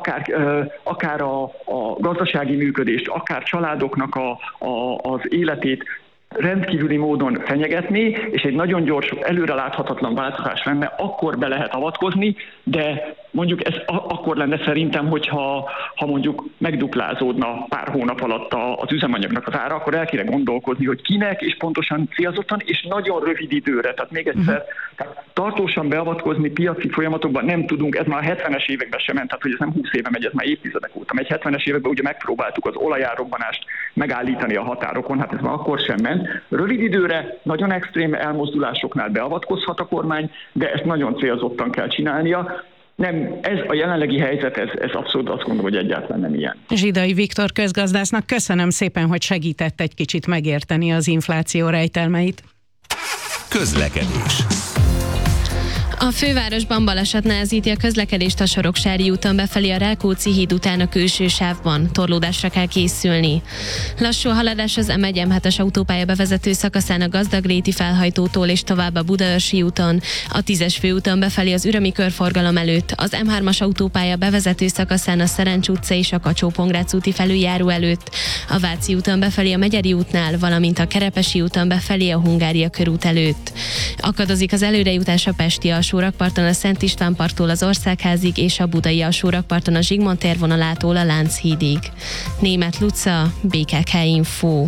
akár a gazdasági működést, akár családoknak az életét rendkívüli módon fenyegetni, és egy nagyon gyors, előreláthatatlan változás lenne, akkor be lehet avatkozni, de mondjuk ez akkor lenne szerintem, hogyha mondjuk megduplázódna pár hónap alatt az üzemanyagnak az ára, akkor el kéne gondolkozni, hogy kinek, és pontosan célzottan, és nagyon rövid időre. Tehát még egyszer, tartósan beavatkozni piaci folyamatokban nem tudunk, ez már a 70-es években sem ment, tehát hogy ez nem 20 éve megy, ez már évtizedek óta megy. 70-es években ugye megpróbáltuk az olajárrobbanást megállítani a határokon, hát ez már akkor sem ment. Rövid időre, nagyon extrém elmozdulásoknál beavatkozhat a kormány, de ezt nagyon célzottan kell csinálnia. Nem, ez a jelenlegi helyzet, ez abszolút azt gondolom, hogy egyáltalán nem ilyen. Zsidai Viktor közgazdásznak köszönöm szépen, hogy segített egy kicsit megérteni az infláció rejtelmeit. Közlekedés. A fővárosban baleset nehezíti a közlekedést a Soroksári úton befelé a Rákóczi híd után a külső sávban. Torlódásra kell készülni. Lassú a haladás az M1-M7-es autópálya bevezető szakaszán a Gazdagréti felhajtótól és tovább a Budaörsi úton, a 10-es főúton befelé az Ürömi körforgalom előtt, az M3-as autópálya bevezető szakaszán a Szerencs utca és a Kacsó-Pongrác úti felüljáró előtt, a Váci úton befelé a Megyeri útnál, valamint a Kerepesi úton befelé a Hungária körút előtt. Akadozik az előrejutás a Pesti alsórakparton a Szent István parttól az Országházig és a Budai alsórakparton a Zsigmond tér vonalától a Lánchídig. Németh Luca, BKK Info.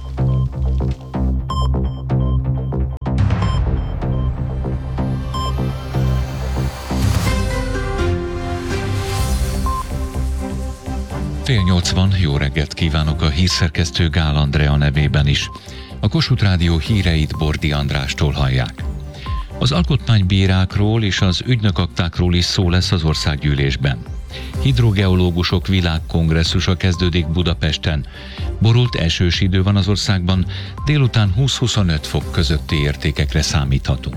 Fél 80, jó reggelt kívánok a hírszerkesztő Gál Andrea nevében is. A Kossuth Rádió híreit Bordi Andrástól hallják. Az alkotmánybírákról és az ügynökaktákról is szó lesz az országgyűlésben. Hidrogeológusok világkongresszusa kezdődik Budapesten. Borult esős idő van az országban, délután 20-25 fok közötti értékekre számíthatunk.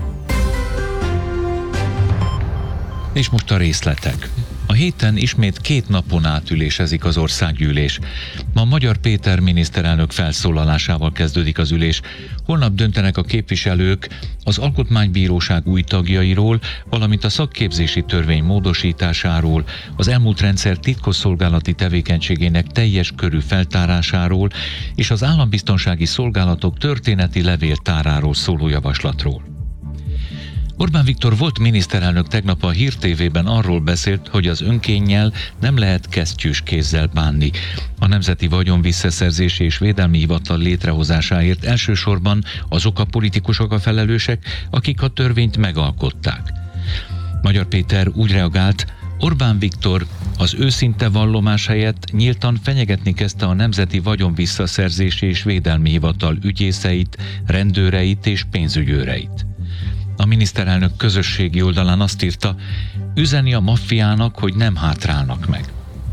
És most a részletek. A héten ismét 2 napon átülésezik az országgyűlés. Ma Magyar Péter miniszterelnök felszólalásával kezdődik az ülés. Holnap döntenek a képviselők az Alkotmánybíróság új tagjairól, valamint a szakképzési törvény módosításáról, az elmúlt rendszer titkosszolgálati tevékenységének teljes körű feltárásáról és az állambiztonsági szolgálatok történeti levéltáráról szóló javaslatról. Orbán Viktor volt miniszterelnök tegnap a Hír TV-ben arról beszélt, hogy az önkénnyel nem lehet kesztyűs kézzel bánni. A Nemzeti Vagyon Visszaszerzési és Védelmi Hivatal létrehozásáért elsősorban azok a politikusok a felelősek, akik a törvényt megalkották. Magyar Péter úgy reagált, Orbán Viktor az őszinte vallomás helyett nyíltan fenyegetni kezdte a Nemzeti Vagyon Visszaszerzési és Védelmi Hivatal ügyészeit, rendőreit és pénzügyőreit. A miniszterelnök közösségi oldalán azt írta, üzeni a maffiának, hogy nem hátrálnak meg.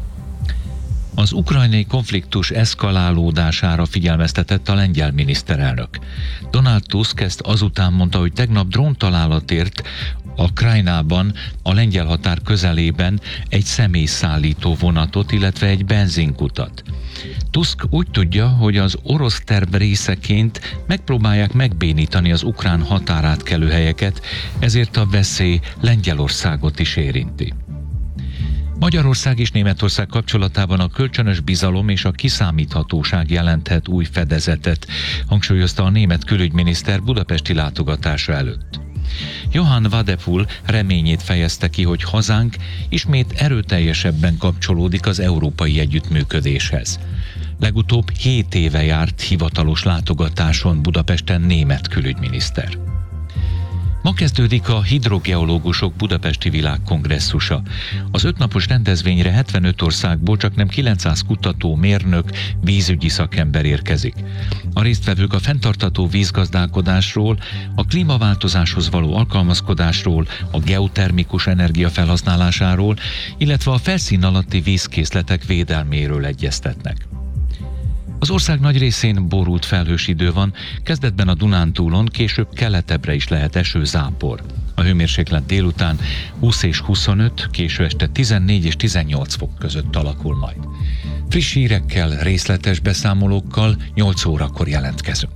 Az ukrajnai konfliktus eszkalálódására figyelmeztetett a lengyel miniszterelnök. Donald Tusk ezt azután mondta, hogy tegnap dróntalálat ért a Krajnában, a lengyel határ közelében egy személyszállító vonatot, illetve egy benzinkutat. Tusk úgy tudja, hogy az orosz terv részeként megpróbálják megbénítani az ukrán határátkelőhelyeket, ezért a veszély Lengyelországot is érinti. Magyarország és Németország kapcsolatában a kölcsönös bizalom és a kiszámíthatóság jelenthet új fedezetet, hangsúlyozta a német külügyminiszter budapesti látogatása előtt. Johann Wadephul reményét fejezte ki, hogy hazánk ismét erőteljesebben kapcsolódik az európai együttműködéshez. Legutóbb 7 éve járt hivatalos látogatáson Budapesten német külügyminiszter. Ma kezdődik a hidrogeológusok budapesti világkongresszusa. Az 5 napos rendezvényre 75 országból csaknem 900 kutató, mérnök, vízügyi szakember érkezik. A résztvevők a fenntartható vízgazdálkodásról, a klímaváltozáshoz való alkalmazkodásról, a geotermikus energia felhasználásáról, illetve a felszín alatti vízkészletek védelméről egyeztetnek. Az ország nagy részén borult felhős idő van, kezdetben a Dunántúlon, később keletebbre is lehet eső-zápor. A hőmérséklet délután 20 és 25, késő este 14 és 18 fok között alakul majd. Friss hírekkel, részletes beszámolókkal 8 órakor jelentkezünk.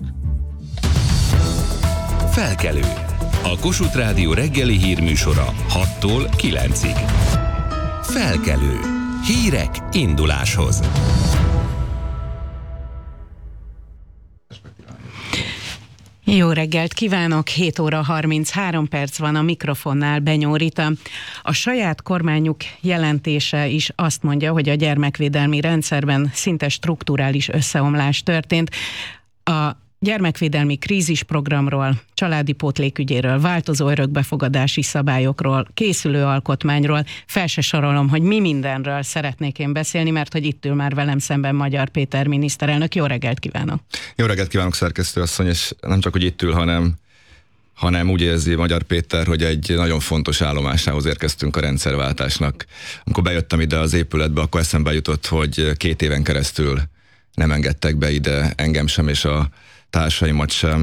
Felkelő. A Kossuth Rádió reggeli hírműsora 6-tól 9-ig. Felkelő. Hírek induláshoz. Jó reggelt kívánok, 7 óra 33 perc van, a mikrofonnál Benyó Rita. A saját kormányuk jelentése is azt mondja, hogy a gyermekvédelmi rendszerben szinte strukturális összeomlás történt. A gyermekvédelmi krízisprogramról, családi pótlékügyéről, változó örökbefogadási szabályokról, készülő alkotmányról, fel se sorolom, hogy mi mindenről szeretnék én beszélni, mert hogy itt ül már velem szemben Magyar Péter miniszterelnök. Jó reggelt kívánok! Jó reggelt kívánok, szerkesztő asszony, és nem csak, hogy itt ül, hanem úgy érzi Magyar Péter, hogy egy nagyon fontos állomásához érkeztünk a rendszerváltásnak. Amikor bejöttem ide az épületbe, akkor eszembe jutott, hogy 2 éven keresztül nem engedtek be ide engem sem, és a társaimat sem,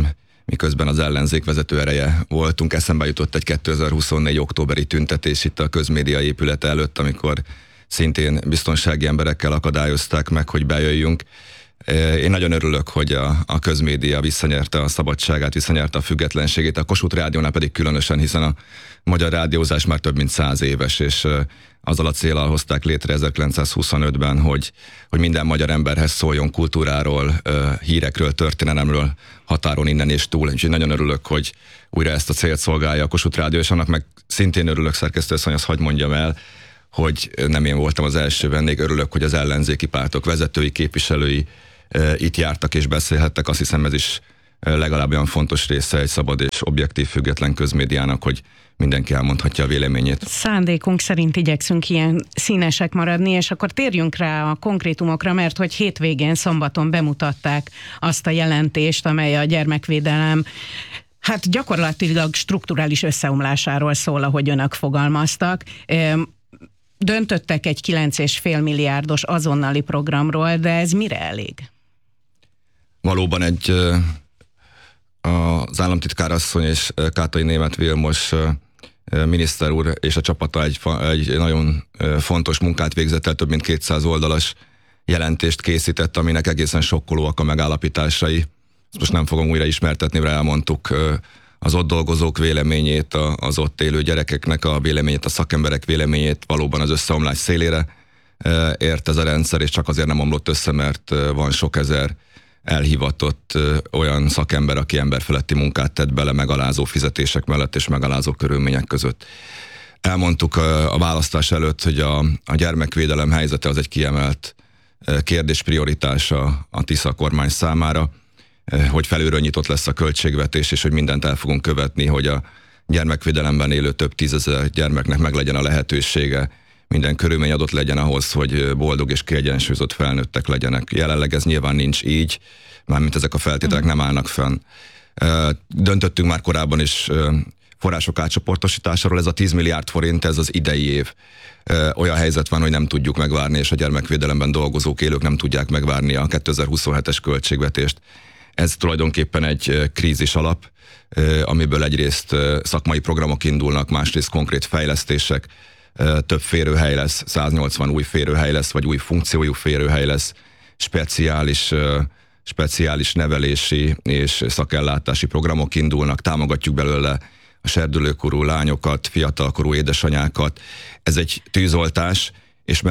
miközben az ellenzék vezető ereje voltunk. Eszembe jutott egy 2024. októberi tüntetés itt a közmédia épület előtt, amikor szintén biztonsági emberekkel akadályozták meg, hogy bejöjjünk. Én nagyon örülök, hogy a közmédia visszanyerte a szabadságát, visszanyerte a függetlenségét, a Kossuth Rádiónál pedig különösen, hiszen a magyar rádiózás már több mint 100 éves, és azzal a céllal hozták létre 1925-ben, hogy minden magyar emberhez szóljon kultúráról, hírekről, történelemről, határon innen és túl. Úgyhogy nagyon örülök, hogy újra ezt a célt szolgálja a Kossuth Rádió, és annak meg szintén örülök, szerkesztőasszony, azt hadd mondjam el, hogy nem én voltam az első vendég, örülök, hogy az ellenzéki pártok vezetői, képviselői itt jártak és beszélhettek. Azt hiszem, ez is legalább olyan fontos része egy szabad és objektív, független közmédiának, hogy mindenki elmondhatja a véleményét. Szándékunk szerint igyekszünk ilyen színesek maradni, és akkor térjünk rá a konkrétumokra, mert hogy hétvégén, szombaton bemutatták azt a jelentést, amely a gyermekvédelem gyakorlatilag strukturális összeomlásáról szól, ahogy önök fogalmaztak. Döntöttek egy 9,5 milliárdos azonnali programról, de ez mire elég? Valóban az államtitkár asszony és Kátai Németh Vilmos miniszter úr és a csapata egy nagyon fontos munkát végzett el, több mint 200 oldalas jelentést készített, aminek egészen sokkolóak a megállapításai. Ezt most nem fogom újra ismertetni, mert elmondtuk az ott dolgozók véleményét, az ott élő gyerekeknek a véleményét, a szakemberek véleményét. Valóban az összeomlás szélére ért ez a rendszer, és csak azért nem omlott össze, mert van sok ezer elhivatott olyan szakember, aki emberfeletti munkát tett bele megalázó fizetések mellett és megalázó körülmények között. Elmondtuk a választás előtt, hogy a gyermekvédelem helyzete az egy kiemelt kérdés, prioritása a Tisza kormány számára, hogy felülről nyitott lesz a költségvetés, és hogy mindent el fogunk követni, hogy a gyermekvédelemben élő több tízezer gyermeknek meg legyen a lehetősége, minden körülmény adott legyen ahhoz, hogy boldog és kiegyensúlyozott felnőttek legyenek. Jelenleg ez nyilván nincs így, mármint ezek a feltételek nem állnak fenn. Döntöttünk már korábban is források átcsoportosításáról, ez a 10 milliárd forint, ez az idei év. Olyan helyzet van, hogy nem tudjuk megvárni, és a gyermekvédelemben dolgozók, élők nem tudják megvárni a 2027-es költségvetést. Ez tulajdonképpen egy krízis alap, amiből egyrészt szakmai programok indulnak, másrészt konkrét fejlesztések, több férőhely lesz, 180 új férőhely lesz, vagy új funkciójú férőhely lesz, speciális nevelési és szakellátási programok indulnak, támogatjuk belőle a serdülőkorú lányokat, fiatalkorú édesanyákat. Ez egy tűzoltás, és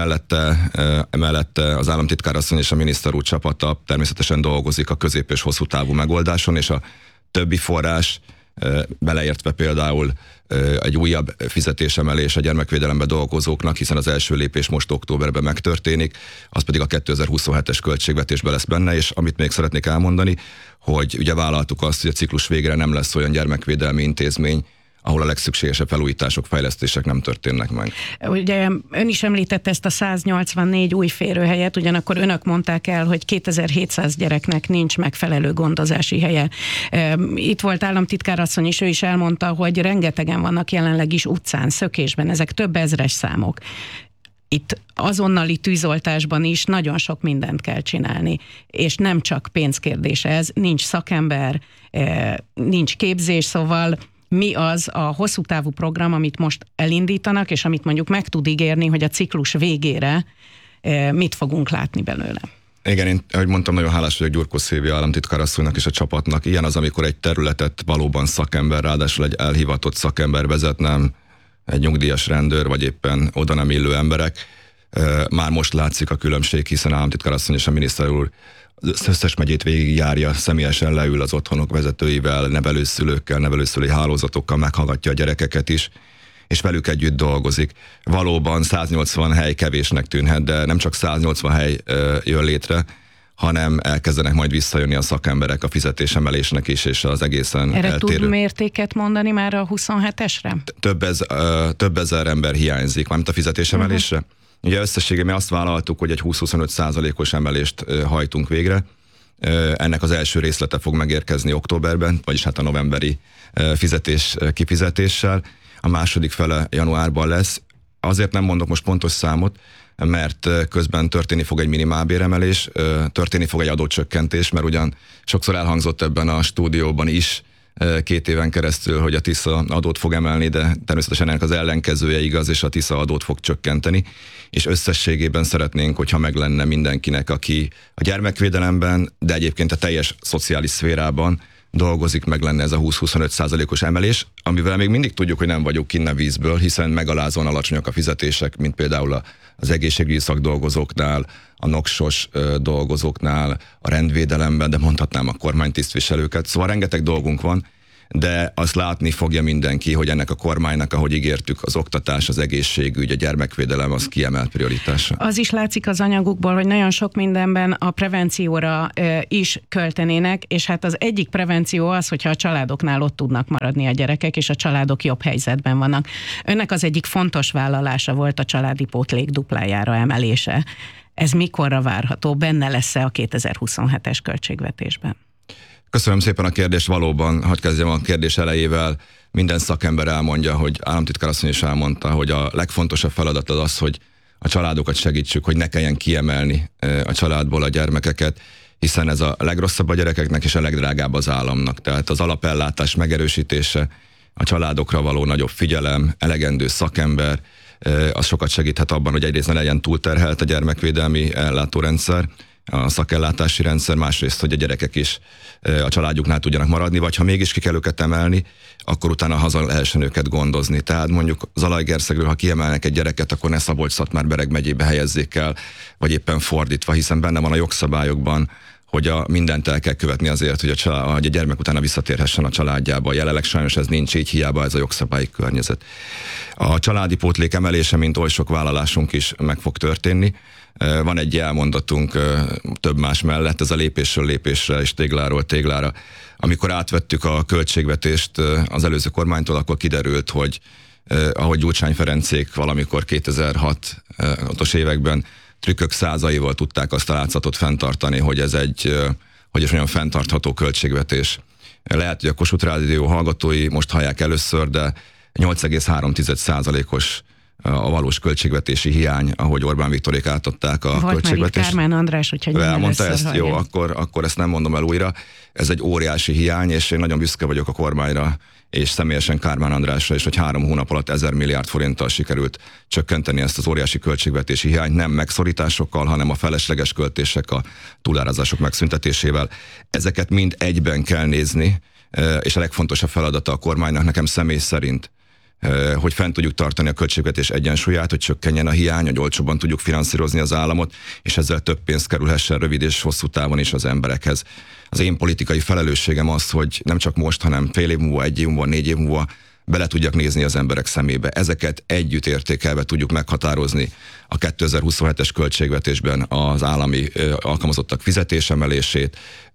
mellette az államtitkárasszony és a miniszter úr csapata természetesen dolgozik a közép- és hosszú távú megoldáson, és a többi forrás, beleértve például egy újabb fizetésemelés a gyermekvédelemben dolgozóknak, hiszen az első lépés most októberben megtörténik, az pedig a 2027-es költségvetésben lesz benne, és amit még szeretnék elmondani, hogy ugye vállaltuk azt, hogy a ciklus végére nem lesz olyan gyermekvédelmi intézmény, ahol a legszükségesebb felújítások, fejlesztések nem történnek meg. Ugye ön is említette ezt a 184 új férőhelyet, ugyanakkor önök mondták el, hogy 2700 gyereknek nincs megfelelő gondozási helye. Itt volt államtitkárasszony is, ő is elmondta, hogy rengetegen vannak jelenleg is utcán, szökésben, ezek több ezres számok. Itt azonnali tűzoltásban is nagyon sok mindent kell csinálni, és nem csak pénzkérdése ez, nincs szakember, nincs képzés, szóval mi az a hosszú távú program, amit most elindítanak, és amit mondjuk meg tud ígérni, hogy a ciklus végére mit fogunk látni belőle? Igen, én, ahogy mondtam, nagyon hálás vagyok Gyurkó Szilvia államtitkárasszonynak és a csapatnak. Ilyen az, amikor egy területet valóban szakember, ráadásul egy elhivatott szakember vezet, nem egy nyugdíjas rendőr, vagy éppen oda nem illő emberek. Már most látszik a különbség, hiszen államtitkárasszony és a miniszter úr az összes megyét végigjárja, személyesen leül az otthonok vezetőivel, nevelőszülőkkel, nevelőszülői hálózatokkal, meghallgatja a gyerekeket is, és velük együtt dolgozik. Valóban 180 hely kevésnek tűnhet, de nem csak 180 hely jön létre, hanem elkezdenek majd visszajönni a szakemberek a fizetésemelésnek is, és az egészen erre eltérő. Tud mértéket mondani már a 27-esre? Több ezer ember hiányzik, mármint a fizetésemelésre. Ugye összességében azt vállaltuk, hogy egy 20-25%-os emelést hajtunk végre. Ennek az első részlete fog megérkezni októberben, vagyis hát a novemberi kifizetéssel. A második fele januárban lesz. Azért nem mondok most pontos számot, mert közben történni fog egy minimálbéremelés, történni fog egy adócsökkentés, mert ugyan sokszor elhangzott ebben a stúdióban is, 2 éven keresztül, hogy a TISZA adót fog emelni, de természetesen ennek az ellenkezője igaz, és a TISZA adót fog csökkenteni, és összességében szeretnénk, hogyha meg lenne mindenkinek, aki a gyermekvédelemben, de egyébként a teljes szociális szférában dolgozik, meg lenne ez a 20-25%-os emelés, amivel még mindig tudjuk, hogy nem vagyunk kinn a vízből, hiszen megalázóan alacsonyak a fizetések, mint például az egészségügyi szakdolgozóknál, a NOX-os dolgozóknál, a rendvédelemben, de mondhatnám a kormánytisztviselőket. Szóval rengeteg dolgunk van, de azt látni fogja mindenki, hogy ennek a kormánynak, ahogy ígértük, az oktatás, az egészségügy, a gyermekvédelem az kiemelt prioritása. Az is látszik az anyagukból, hogy nagyon sok mindenben a prevencióra is költenének, és hát az egyik prevenció az, hogyha a családoknál ott tudnak maradni a gyerekek, és a családok jobb helyzetben vannak. Önnek az egyik fontos vállalása volt a családi pótlék duplájára emelése. Ez mikorra várható? Benne lesz-e a 2027-es költségvetésben? Köszönöm szépen a kérdést, valóban, hadd kezdjem a kérdés elejével. Minden szakember elmondja, hogy államtitkár asszony is elmondta, hogy a legfontosabb feladat az, hogy a családokat segítsük, hogy ne kelljen kiemelni a családból a gyermekeket, hiszen ez a legrosszabb a gyerekeknek és a legdrágább az államnak. Tehát az alapellátás megerősítése, a családokra való nagyobb figyelem, elegendő szakember, az sokat segíthet abban, hogy egyrészt ne legyen túlterhelt a gyermekvédelmi ellátórendszer, a szakellátási rendszer, másrészt, hogy a gyerekek is a családjuknál tudjanak maradni, vagy ha mégis ki kell őket emelni, akkor utána haza lehessen őket gondozni. Tehát mondjuk Zalaegerszegről, ha kiemelnek egy gyereket, akkor ne Szabolcs-Szatmár-Bereg megyébe helyezzék el, vagy éppen fordítva, hiszen benne van a jogszabályokban, hogy mindent el kell követni azért, hogy a gyermek utána visszatérhessen a családjába. Jelenleg sajnos ez nincs így, hiába ez a jogszabályi környezet. A családi pótlék emelése, mint oly sok vállalásunk is meg fog történni. Van egy elmondatunk több más mellett, ez a lépésről lépésre és tégláról téglára. Amikor átvettük a költségvetést az előző kormánytól, akkor kiderült, hogy ahogy Gyurcsány Ferencék valamikor 2006-os években trükkök százaival tudták azt a látszatot fenntartani, hogy ez egy, hogy is olyan fenntartható költségvetés. Lehet, hogy a Kossuth Rádió hallgatói most hallják először, de 8,3%-os a valós költségvetési hiány, ahogy Orbán Viktorék átadták a költségvetést. Volt már Kármán András, úgyhogy nem elmondta ezt, jó, akkor ezt nem mondom el újra. Ez egy óriási hiány, és én nagyon büszke vagyok a kormányra, és személyesen Kármán Andrásra is, hogy 3 hónap alatt 1000 milliárd forinttal sikerült csökkenteni ezt az óriási költségvetési hiányt, nem megszorításokkal, hanem a felesleges költések, a túlárazások megszüntetésével. Ezeket mind egyben kell nézni, és a legfontosabb feladata a kormánynak nekem személy szerint, hogy fent tudjuk tartani a költségvetés egyensúlyát, hogy csökkenjen a hiány, hogy olcsóbban tudjuk finanszírozni az államot, és ezzel több pénz kerülhessen rövid és hosszú távon is az emberekhez. Az én politikai felelősségem az, hogy nem csak most, hanem fél év múlva, 1 év múlva, 4 év múlva bele tudjak nézni az emberek szemébe. Ezeket együtt értékelve tudjuk meghatározni a 2027-es költségvetésben az állami alkalmazottak fizetésemelését,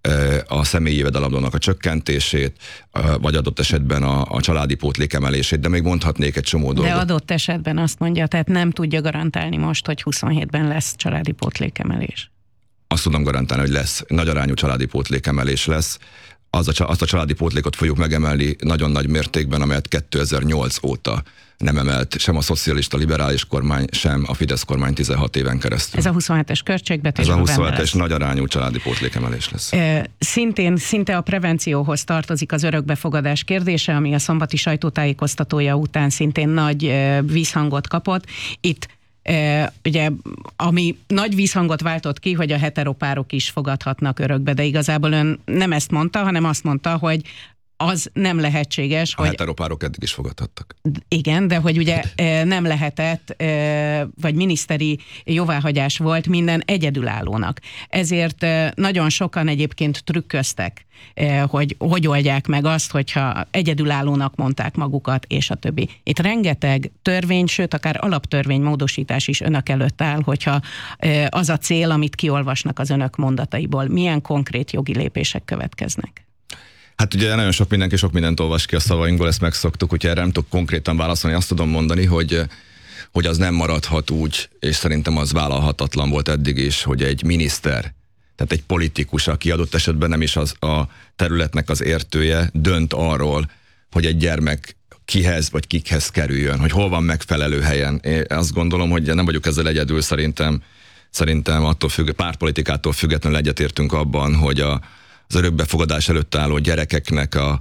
a személyi jövedelemadónak a csökkentését, vagy adott esetben a családi pótlék emelését, de még mondhatnék egy csomó dolgot. De adott esetben azt mondja, tehát nem tudja garantálni most, hogy 27-ben lesz családi pótlék emelés. Azt tudom garantálni, hogy lesz, nagy arányú családi pótlék emelés lesz. Azt a családi pótlékot fogjuk megemelni nagyon nagy mértékben, amelyet 2008 óta nem emelt sem a szocialista liberális kormány, sem a Fidesz kormány 16 éven keresztül. Ez a 27-es költségvetés. Ez a 27-es nagy arányú családi pótlékemelés lesz. Szinte a prevencióhoz tartozik az örökbefogadás kérdése, ami a szombati sajtótájékoztatója után szintén nagy vízhangot kapott. Itt ugye, ami nagy vízhangot váltott ki, hogy a heteropárok is fogadhatnak örökbe, de igazából ön nem ezt mondta, hanem azt mondta, hogy az nem lehetséges, hogy... A heteropárok eddig is fogadhattak. Igen, de hogy ugye nem lehetett, vagy miniszteri jóváhagyás volt minden egyedülállónak. Ezért nagyon sokan egyébként trükköztek, hogy oldják meg azt, hogyha egyedülállónak mondták magukat, és a többi. Itt rengeteg törvény, sőt, akár alaptörvénymódosítás is önök előtt áll, hogyha az a cél, amit kiolvasnak az önök mondataiból, milyen konkrét jogi lépések következnek. Hát ugye nagyon sok mindenki sok mindent olvas ki a szavainkból, ezt megszoktuk, úgyhogy erre nem tudok konkrétan válaszolni. Azt tudom mondani, hogy az nem maradhat úgy, és szerintem az vállalhatatlan volt eddig is, hogy egy miniszter, tehát egy politikus, aki adott esetben nem is az a területnek az értője, dönt arról, hogy egy gyermek kihez vagy kikhez kerüljön, hogy hol van megfelelő helyen. Én azt gondolom, hogy nem vagyok ezzel egyedül, szerintem attól pártpolitikától függetlenül egyetértünk abban, hogy az örökbefogadás előtt álló gyerekeknek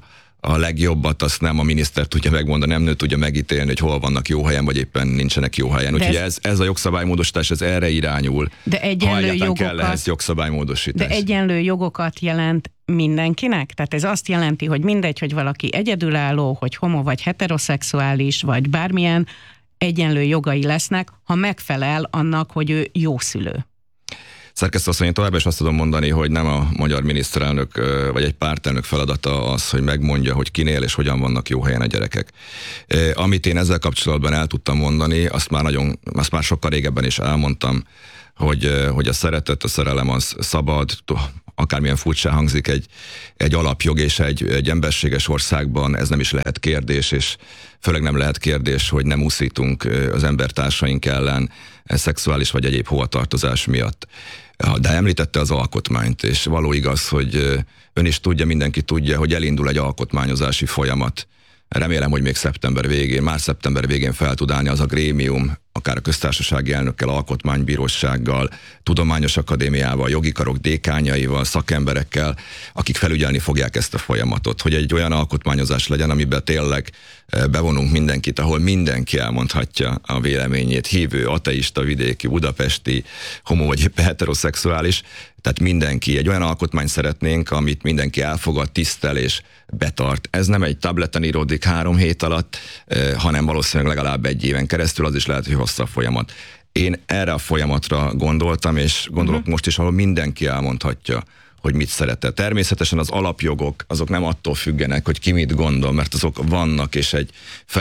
a legjobbat azt nem a miniszter tudja megmondani, nem nő tudja megítélni, hogy hol vannak jó helyen, vagy éppen nincsenek jó helyen. Úgyhogy ez a jogszabálymódosítás, ez erre irányul. De egyenlő jogokat, kell ehhez jogszabálymódosítás. De egyenlő jogokat jelent mindenkinek? Tehát ez azt jelenti, hogy mindegy, hogy valaki egyedülálló, hogy homo vagy heteroszexuális, vagy bármilyen, egyenlő jogai lesznek, ha megfelel annak, hogy ő jó szülő. Szerkesztő asszony, én továbbá is azt tudom mondani, hogy nem a magyar miniszterelnök vagy egy pártelnök feladata az, hogy megmondja, hogy kinél és hogyan vannak jó helyen a gyerekek. Amit én ezzel kapcsolatban el tudtam mondani, azt már sokkal régebben is elmondtam, hogy a szeretet, a szerelem az szabad, akármilyen furcsán hangzik, egy alapjog, és egy emberséges országban ez nem is lehet kérdés, és főleg nem lehet kérdés, hogy nem úszítunk az embertársaink ellen szexuális vagy egyéb hovatartozás miatt. De említette az alkotmányt, és való igaz, hogy ön is tudja, mindenki tudja, hogy elindul egy alkotmányozási folyamat. Remélem, hogy még már szeptember végén fel tud állni az a grémium, akár a köztársasági elnökkel, alkotmánybírósággal, tudományos akadémiával, jogi karok dékányaival, szakemberekkel, akik felügyelni fogják ezt a folyamatot, hogy egy olyan alkotmányozás legyen, amiben tényleg bevonunk mindenkit, ahol mindenki elmondhatja a véleményét, hívő, ateista, vidéki, budapesti, homo vagy éppen heteroszexuális, tehát mindenki, egy olyan alkotmányt szeretnénk, amit mindenki elfogad, tisztel és betart. Ez nem egy tableten íródik 3 hét alatt, hanem valószínűleg legalább 1 éven keresztül, az is lehet, hogy hosszabb folyamat. Én erre a folyamatra gondoltam, és gondolok most is, ahol mindenki elmondhatja, hogy mit szeretett. Természetesen az alapjogok, azok nem attól függenek, hogy ki mit gondol, mert azok vannak, és egy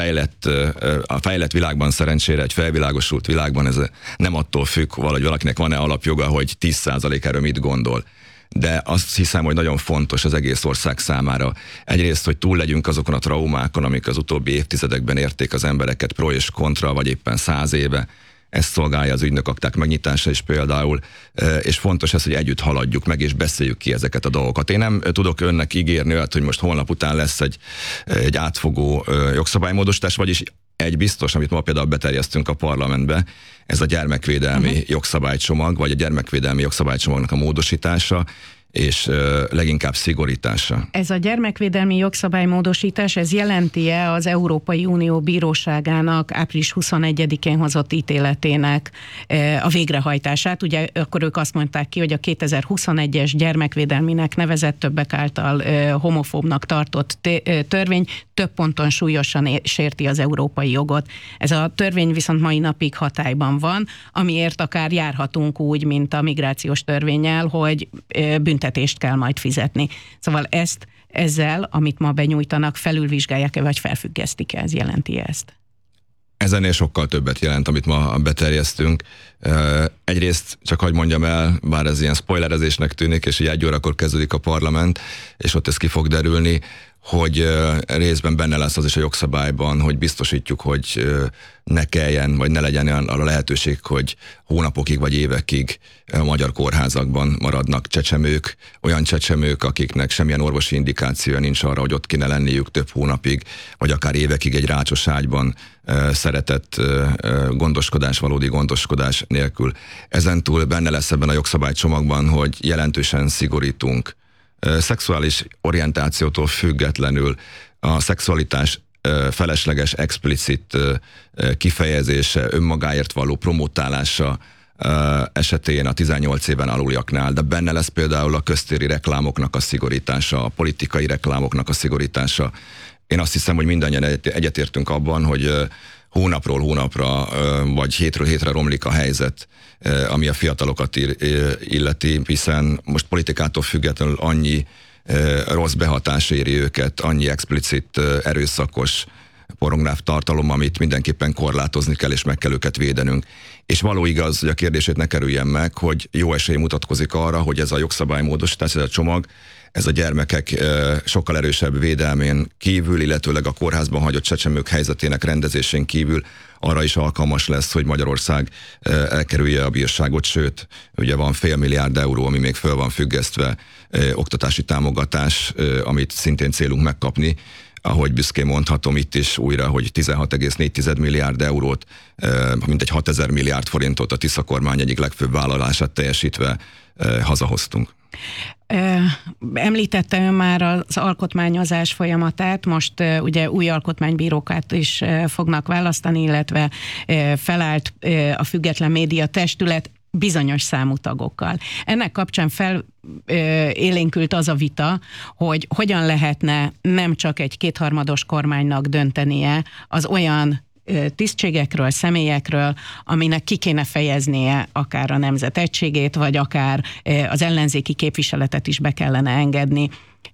a fejlett világban szerencsére, egy felvilágosult világban ez nem attól függ, hogy valakinek van-e alapjoga, hogy 10% erről mit gondol. De azt hiszem, hogy nagyon fontos az egész ország számára. Egyrészt, hogy túl legyünk azokon a traumákon, amik az utóbbi évtizedekben érték az embereket pro és kontra, vagy éppen 100 éve. Ezt szolgálja az ügynökakták megnyitása is például, és fontos ez, hogy együtt haladjuk meg, és beszéljük ki ezeket a dolgokat. Én nem tudok önnek ígérni olyat, hogy most holnap után lesz egy átfogó jogszabálymódosítás, vagyis egy biztos, amit ma például beterjesztünk a parlamentbe, ez a gyermekvédelmi jogszabálycsomag, vagy a gyermekvédelmi jogszabálycsomagnak a módosítása, és leginkább szigorítása. Ez a gyermekvédelmi jogszabálymódosítás, ez jelenti-e az Európai Unió Bíróságának április 21-én hozott ítéletének a végrehajtását? Ugye akkor ők azt mondták ki, hogy a 2021-es gyermekvédelminek nevezett, többek által homofóbnak tartott törvény több ponton súlyosan sérti az európai jogot. Ez a törvény viszont mai napig hatályban van, amiért akár járhatunk úgy, mint a migrációs törvénnyel, hogy büntetést kell majd fizetni. Szóval ezzel, amit ma benyújtanak, felülvizsgálják-e, vagy felfüggesztik-e? Ez jelenti ezt? Ez ennél sokkal többet jelent, amit ma beterjesztünk. Egyrészt, csak hadd mondjam el, bár ez ilyen spoilerezésnek tűnik, és így 1 órakor kezdődik a parlament, és ott ez ki fog derülni, hogy részben benne lesz az is a jogszabályban, hogy biztosítjuk, hogy ne kelljen, vagy ne legyen arra lehetőség, hogy hónapokig vagy évekig a magyar kórházakban maradnak csecsemők, olyan csecsemők, akiknek semmilyen orvosi indikációja nincs arra, hogy ott kéne lenniük több hónapig, vagy akár évekig egy rácsos ágyban szeretett gondoskodás, valódi gondoskodás nélkül. Ezentúl benne lesz ebben a jogszabálycsomagban, hogy jelentősen szigorítunk szexuális orientációtól függetlenül a szexualitás felesleges, explicit kifejezése, önmagáért való promotálása esetén a 18 éven aluliaknál, de benne lesz például a köztéri reklámoknak a szigorítása, a politikai reklámoknak a szigorítása. Én azt hiszem, hogy mindannyian egyetértünk abban, hogy hónapról hónapra, vagy hétről hétre romlik a helyzet, ami a fiatalokat illeti, hiszen most politikától függetlenül annyi rossz behatás éri őket, annyi explicit, erőszakos, pornográf tartalom, amit mindenképpen korlátozni kell, és meg kell őket védenünk. És való igaz, hogy a kérdését ne kerüljen meg, hogy jó esély mutatkozik arra, hogy ez a jogszabálymódosítás, ez a csomag, ez a gyermekek sokkal erősebb védelmén kívül, illetőleg a kórházban hagyott csecsemők helyzetének rendezésén kívül arra is alkalmas lesz, hogy Magyarország elkerülje a bírságot, sőt, ugye van $500 milliárd, ami még föl van függesztve, oktatási támogatás, amit szintén célunk megkapni. Ahogy büszkén mondhatom itt is újra, hogy 16,4 milliárd eurót, mintegy 6000 milliárd forintot a Tisza kormány egyik legfőbb vállalását teljesítve hazahoztunk. Említette ön már az alkotmányozás folyamatát, most ugye új alkotmánybírókat is fognak választani, illetve felállt a Független Média Testület bizonyos számú tagokkal. Ennek kapcsán felélénkült az a vita, hogy hogyan lehetne nem csak egy kétharmados kormánynak döntenie az olyan tisztségekről, személyekről, aminek ki kéne fejeznie akár a nemzet egységét, vagy akár az ellenzéki képviseletet is be kellene engedni.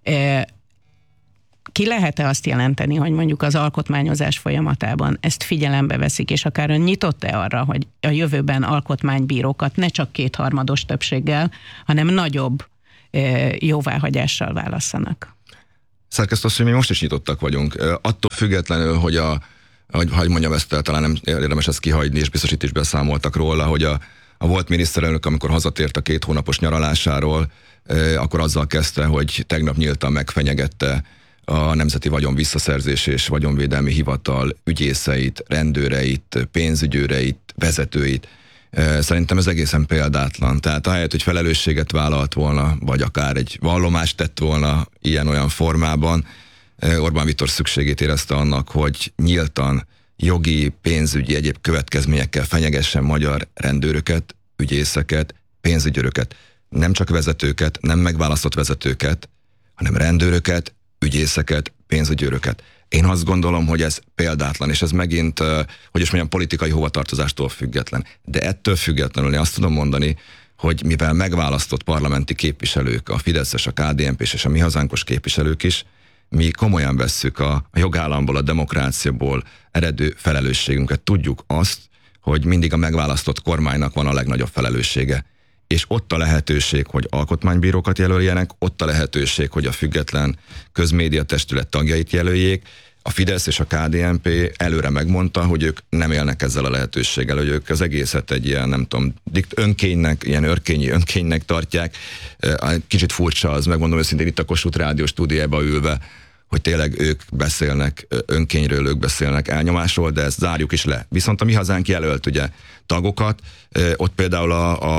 Ki lehet-e azt jelenteni, hogy mondjuk az alkotmányozás folyamatában ezt figyelembe veszik, és akár ön nyitott-e arra, hogy a jövőben alkotmánybírókat ne csak kétharmados többséggel, hanem nagyobb jóváhagyással válasszanak? Szerkesztő asszony, mi most is nyitottak vagyunk. Attól függetlenül, hogy hogy mondjam ezt el, talán nem érdemes ezt kihagyni, és biztos itt is beszámoltak róla, hogy a volt miniszterelnök, amikor hazatért a 2 hónapos nyaralásáról, akkor azzal kezdte, hogy tegnap nyíltan megfenyegette a Nemzeti Vagyon Visszaszerzési és Vagyonvédelmi Hivatal ügyészeit, rendőreit, pénzügyőreit, vezetőit. Szerintem ez egészen példátlan. Tehát ahelyett, hogy felelősséget vállalt volna, vagy akár egy vallomást tett volna ilyen-olyan formában, Orbán Viktor szükségét érezte annak, hogy nyíltan jogi, pénzügyi, egyéb következményekkel fenyegessen magyar rendőröket, ügyészeket, pénzügyőröket. Nem csak vezetőket, nem megválasztott vezetőket, hanem rendőröket, ügyészeket, pénzügyőröket. Én azt gondolom, hogy ez példátlan, és ez megint, hogy is mondjam, politikai hovatartozástól független. De ettől függetlenül én azt tudom mondani, hogy mivel megválasztott parlamenti képviselők, a Fideszes, a KDNP-s és a Mi Hazánkos képviselők is, mi komolyan vesszük a jogállamból, a demokráciából eredő felelősségünket. Tudjuk azt, hogy mindig a megválasztott kormánynak van a legnagyobb felelőssége. És ott a lehetőség, hogy alkotmánybírókat jelöljenek, ott a lehetőség, hogy a Független Közmédia Testület tagjait jelöljék. A Fidesz és a KDNP előre megmondta, hogy ők nem élnek ezzel a lehetőséggel, hogy ők az egészet egy ilyen, nem tudom, önkénynek, ilyen örkényi önkénynek tartják. Kicsit furcsa az, megmondom őszintén itt a Kossuth Rádió stúdióban ülve, hogy tényleg ők beszélnek önkényről, ők beszélnek elnyomásról, de ezt zárjuk is le. Viszont a Mi Hazánk jelölt ugye tagokat, ott például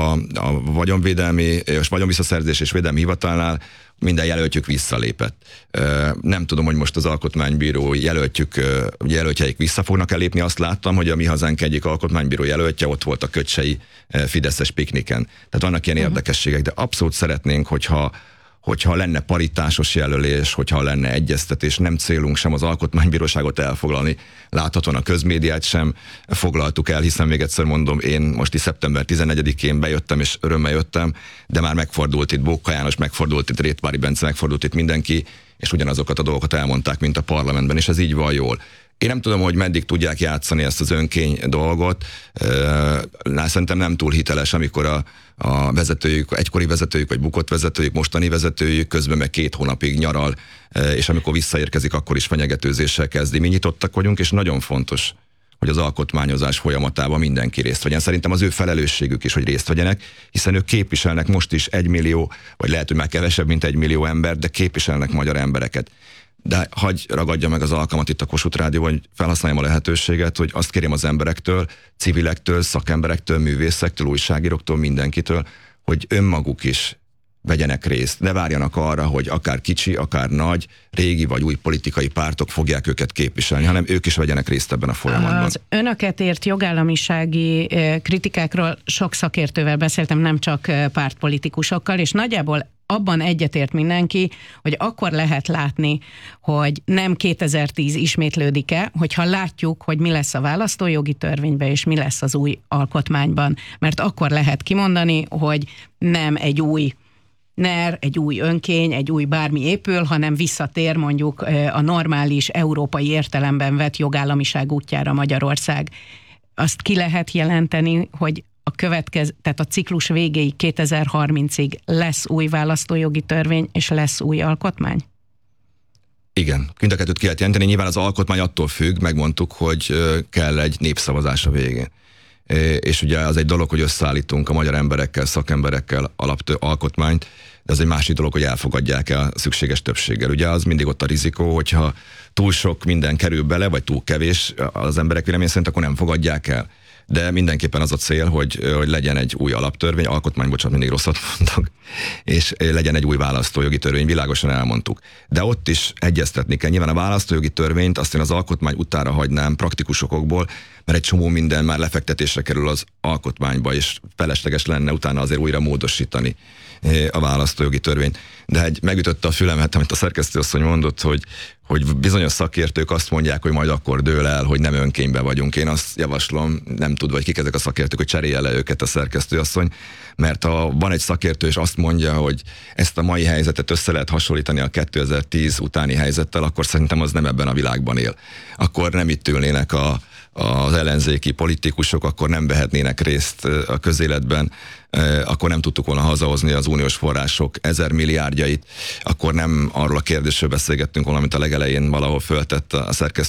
a vagyonvédelmi és vagyonvisszaszerzés és védelmi hivatalnál minden jelöltjük visszalépett. Nem tudom, hogy most az alkotmánybíró jelöltjeik vissza fognak elépni. Azt láttam, hogy a Mi Hazánk egyik alkotmánybíró jelöltje ott volt a köcsei fideszes pikniken. Tehát vannak ilyen érdekességek, de abszolút szeretnénk, hogyha lenne paritásos jelölés, hogyha lenne egyeztetés, nem célunk sem az alkotmánybíróságot elfoglalni. Láthatóan a közmédiát sem foglaltuk el, hiszen még egyszer mondom, én most is szeptember 14-én bejöttem, és örömmel jöttem, de már megfordult itt Bóka János, megfordult itt Rétvári Bence, megfordult itt mindenki, és ugyanazokat a dolgokat elmondták, mint a parlamentben, és ez így van jól. Én nem tudom, hogy meddig tudják játszani ezt az önkény dolgot. Szerintem nem túl hiteles, amikor a vezetőjük, egykori vezetőjük, vagy bukott vezetőjük, mostani vezetőjük közben meg 2 hónapig nyaral, és amikor visszaérkezik, akkor is fenyegetőzéssel kezdi. Mi nyitottak vagyunk, és nagyon fontos, hogy az alkotmányozás folyamatában mindenki részt vegyen. Szerintem az ő felelősségük is, hogy részt vegyenek, hiszen ők képviselnek most is 1 millió, vagy lehet, hogy már kevesebb, mint 1 millió ember, de képviselnek magyar embereket. De hagy ragadja meg az alkalmat itt a Kossuth Rádió, hogy felhasználjam a lehetőséget, hogy azt kérjem az emberektől, civilektől, szakemberektől, művészektől, újságíróktól, mindenkitől, hogy önmaguk is vegyenek részt. Ne várjanak arra, hogy akár kicsi, akár nagy, régi vagy új politikai pártok fogják őket képviselni, hanem ők is vegyenek részt ebben a folyamatban. Az önöket ért jogállamisági kritikákról sok szakértővel beszéltem, nem csak pártpolitikusokkal, és nagyjából abban egyetért mindenki, hogy akkor lehet látni, hogy nem 2010 ismétlődik-e, hogyha látjuk, hogy mi lesz a választójogi törvényben, és mi lesz az új alkotmányban. Mert akkor lehet kimondani, hogy nem egy új NER, egy új önkény, egy új bármi épül, hanem visszatér mondjuk a normális európai értelemben vett jogállamiság útjára Magyarország. Azt ki lehet jelenteni, hogy tehát a ciklus végéig 2030-ig lesz új választójogi törvény, és lesz új alkotmány? Igen, mind a kettőt ki lehet jelenteni. Nyilván az alkotmány attól függ, megmondtuk, hogy kell egy népszavazás a végén. És ugye az egy dolog, hogy összeállítunk a magyar emberekkel, szakemberekkel alkotmányt, de az egy másik dolog, hogy elfogadják el szükséges többséggel. Ugye az mindig ott a rizikó, hogyha túl sok minden kerül bele, vagy túl kevés az emberek vélemény szerint, akkor nem fogadják el. de mindenképpen az a cél, hogy legyen egy új alaptörvény, alkotmány, bocsánat, mindig rosszat mondok, és legyen egy új választójogi törvény, világosan elmondtuk. De ott is egyeztetni kell. Nyilván a választójogi törvényt azt én az alkotmány utára hagynám praktikus okokból, mert egy csomó minden már lefektetésre kerül az alkotmányba, és felesleges lenne utána azért újra módosítani a választójogi törvényt. De egy megütötte a fülemet, amit a szerkesztőasszony mondott, hogy bizonyos szakértők azt mondják, hogy majd akkor dől el, hogy nem önkényben vagyunk. Én azt javaslom, nem tudva, hogy kik ezek a szakértők, hogy cserélje le őket a szerkesztőasszony, mert ha van egy szakértő, és azt mondja, hogy ezt a mai helyzetet össze lehet hasonlítani a 2010 utáni helyzettel, akkor szerintem az nem ebben a világban él. Akkor nem itt ülnének az ellenzéki politikusok, akkor nem vehetnének részt a közéletben, akkor nem tudtuk volna hazahozni az uniós források 1000 milliárdjait, akkor nem arról a kérdésről beszélgettünk volna, amit a legelején valahol föltett a szerkesztő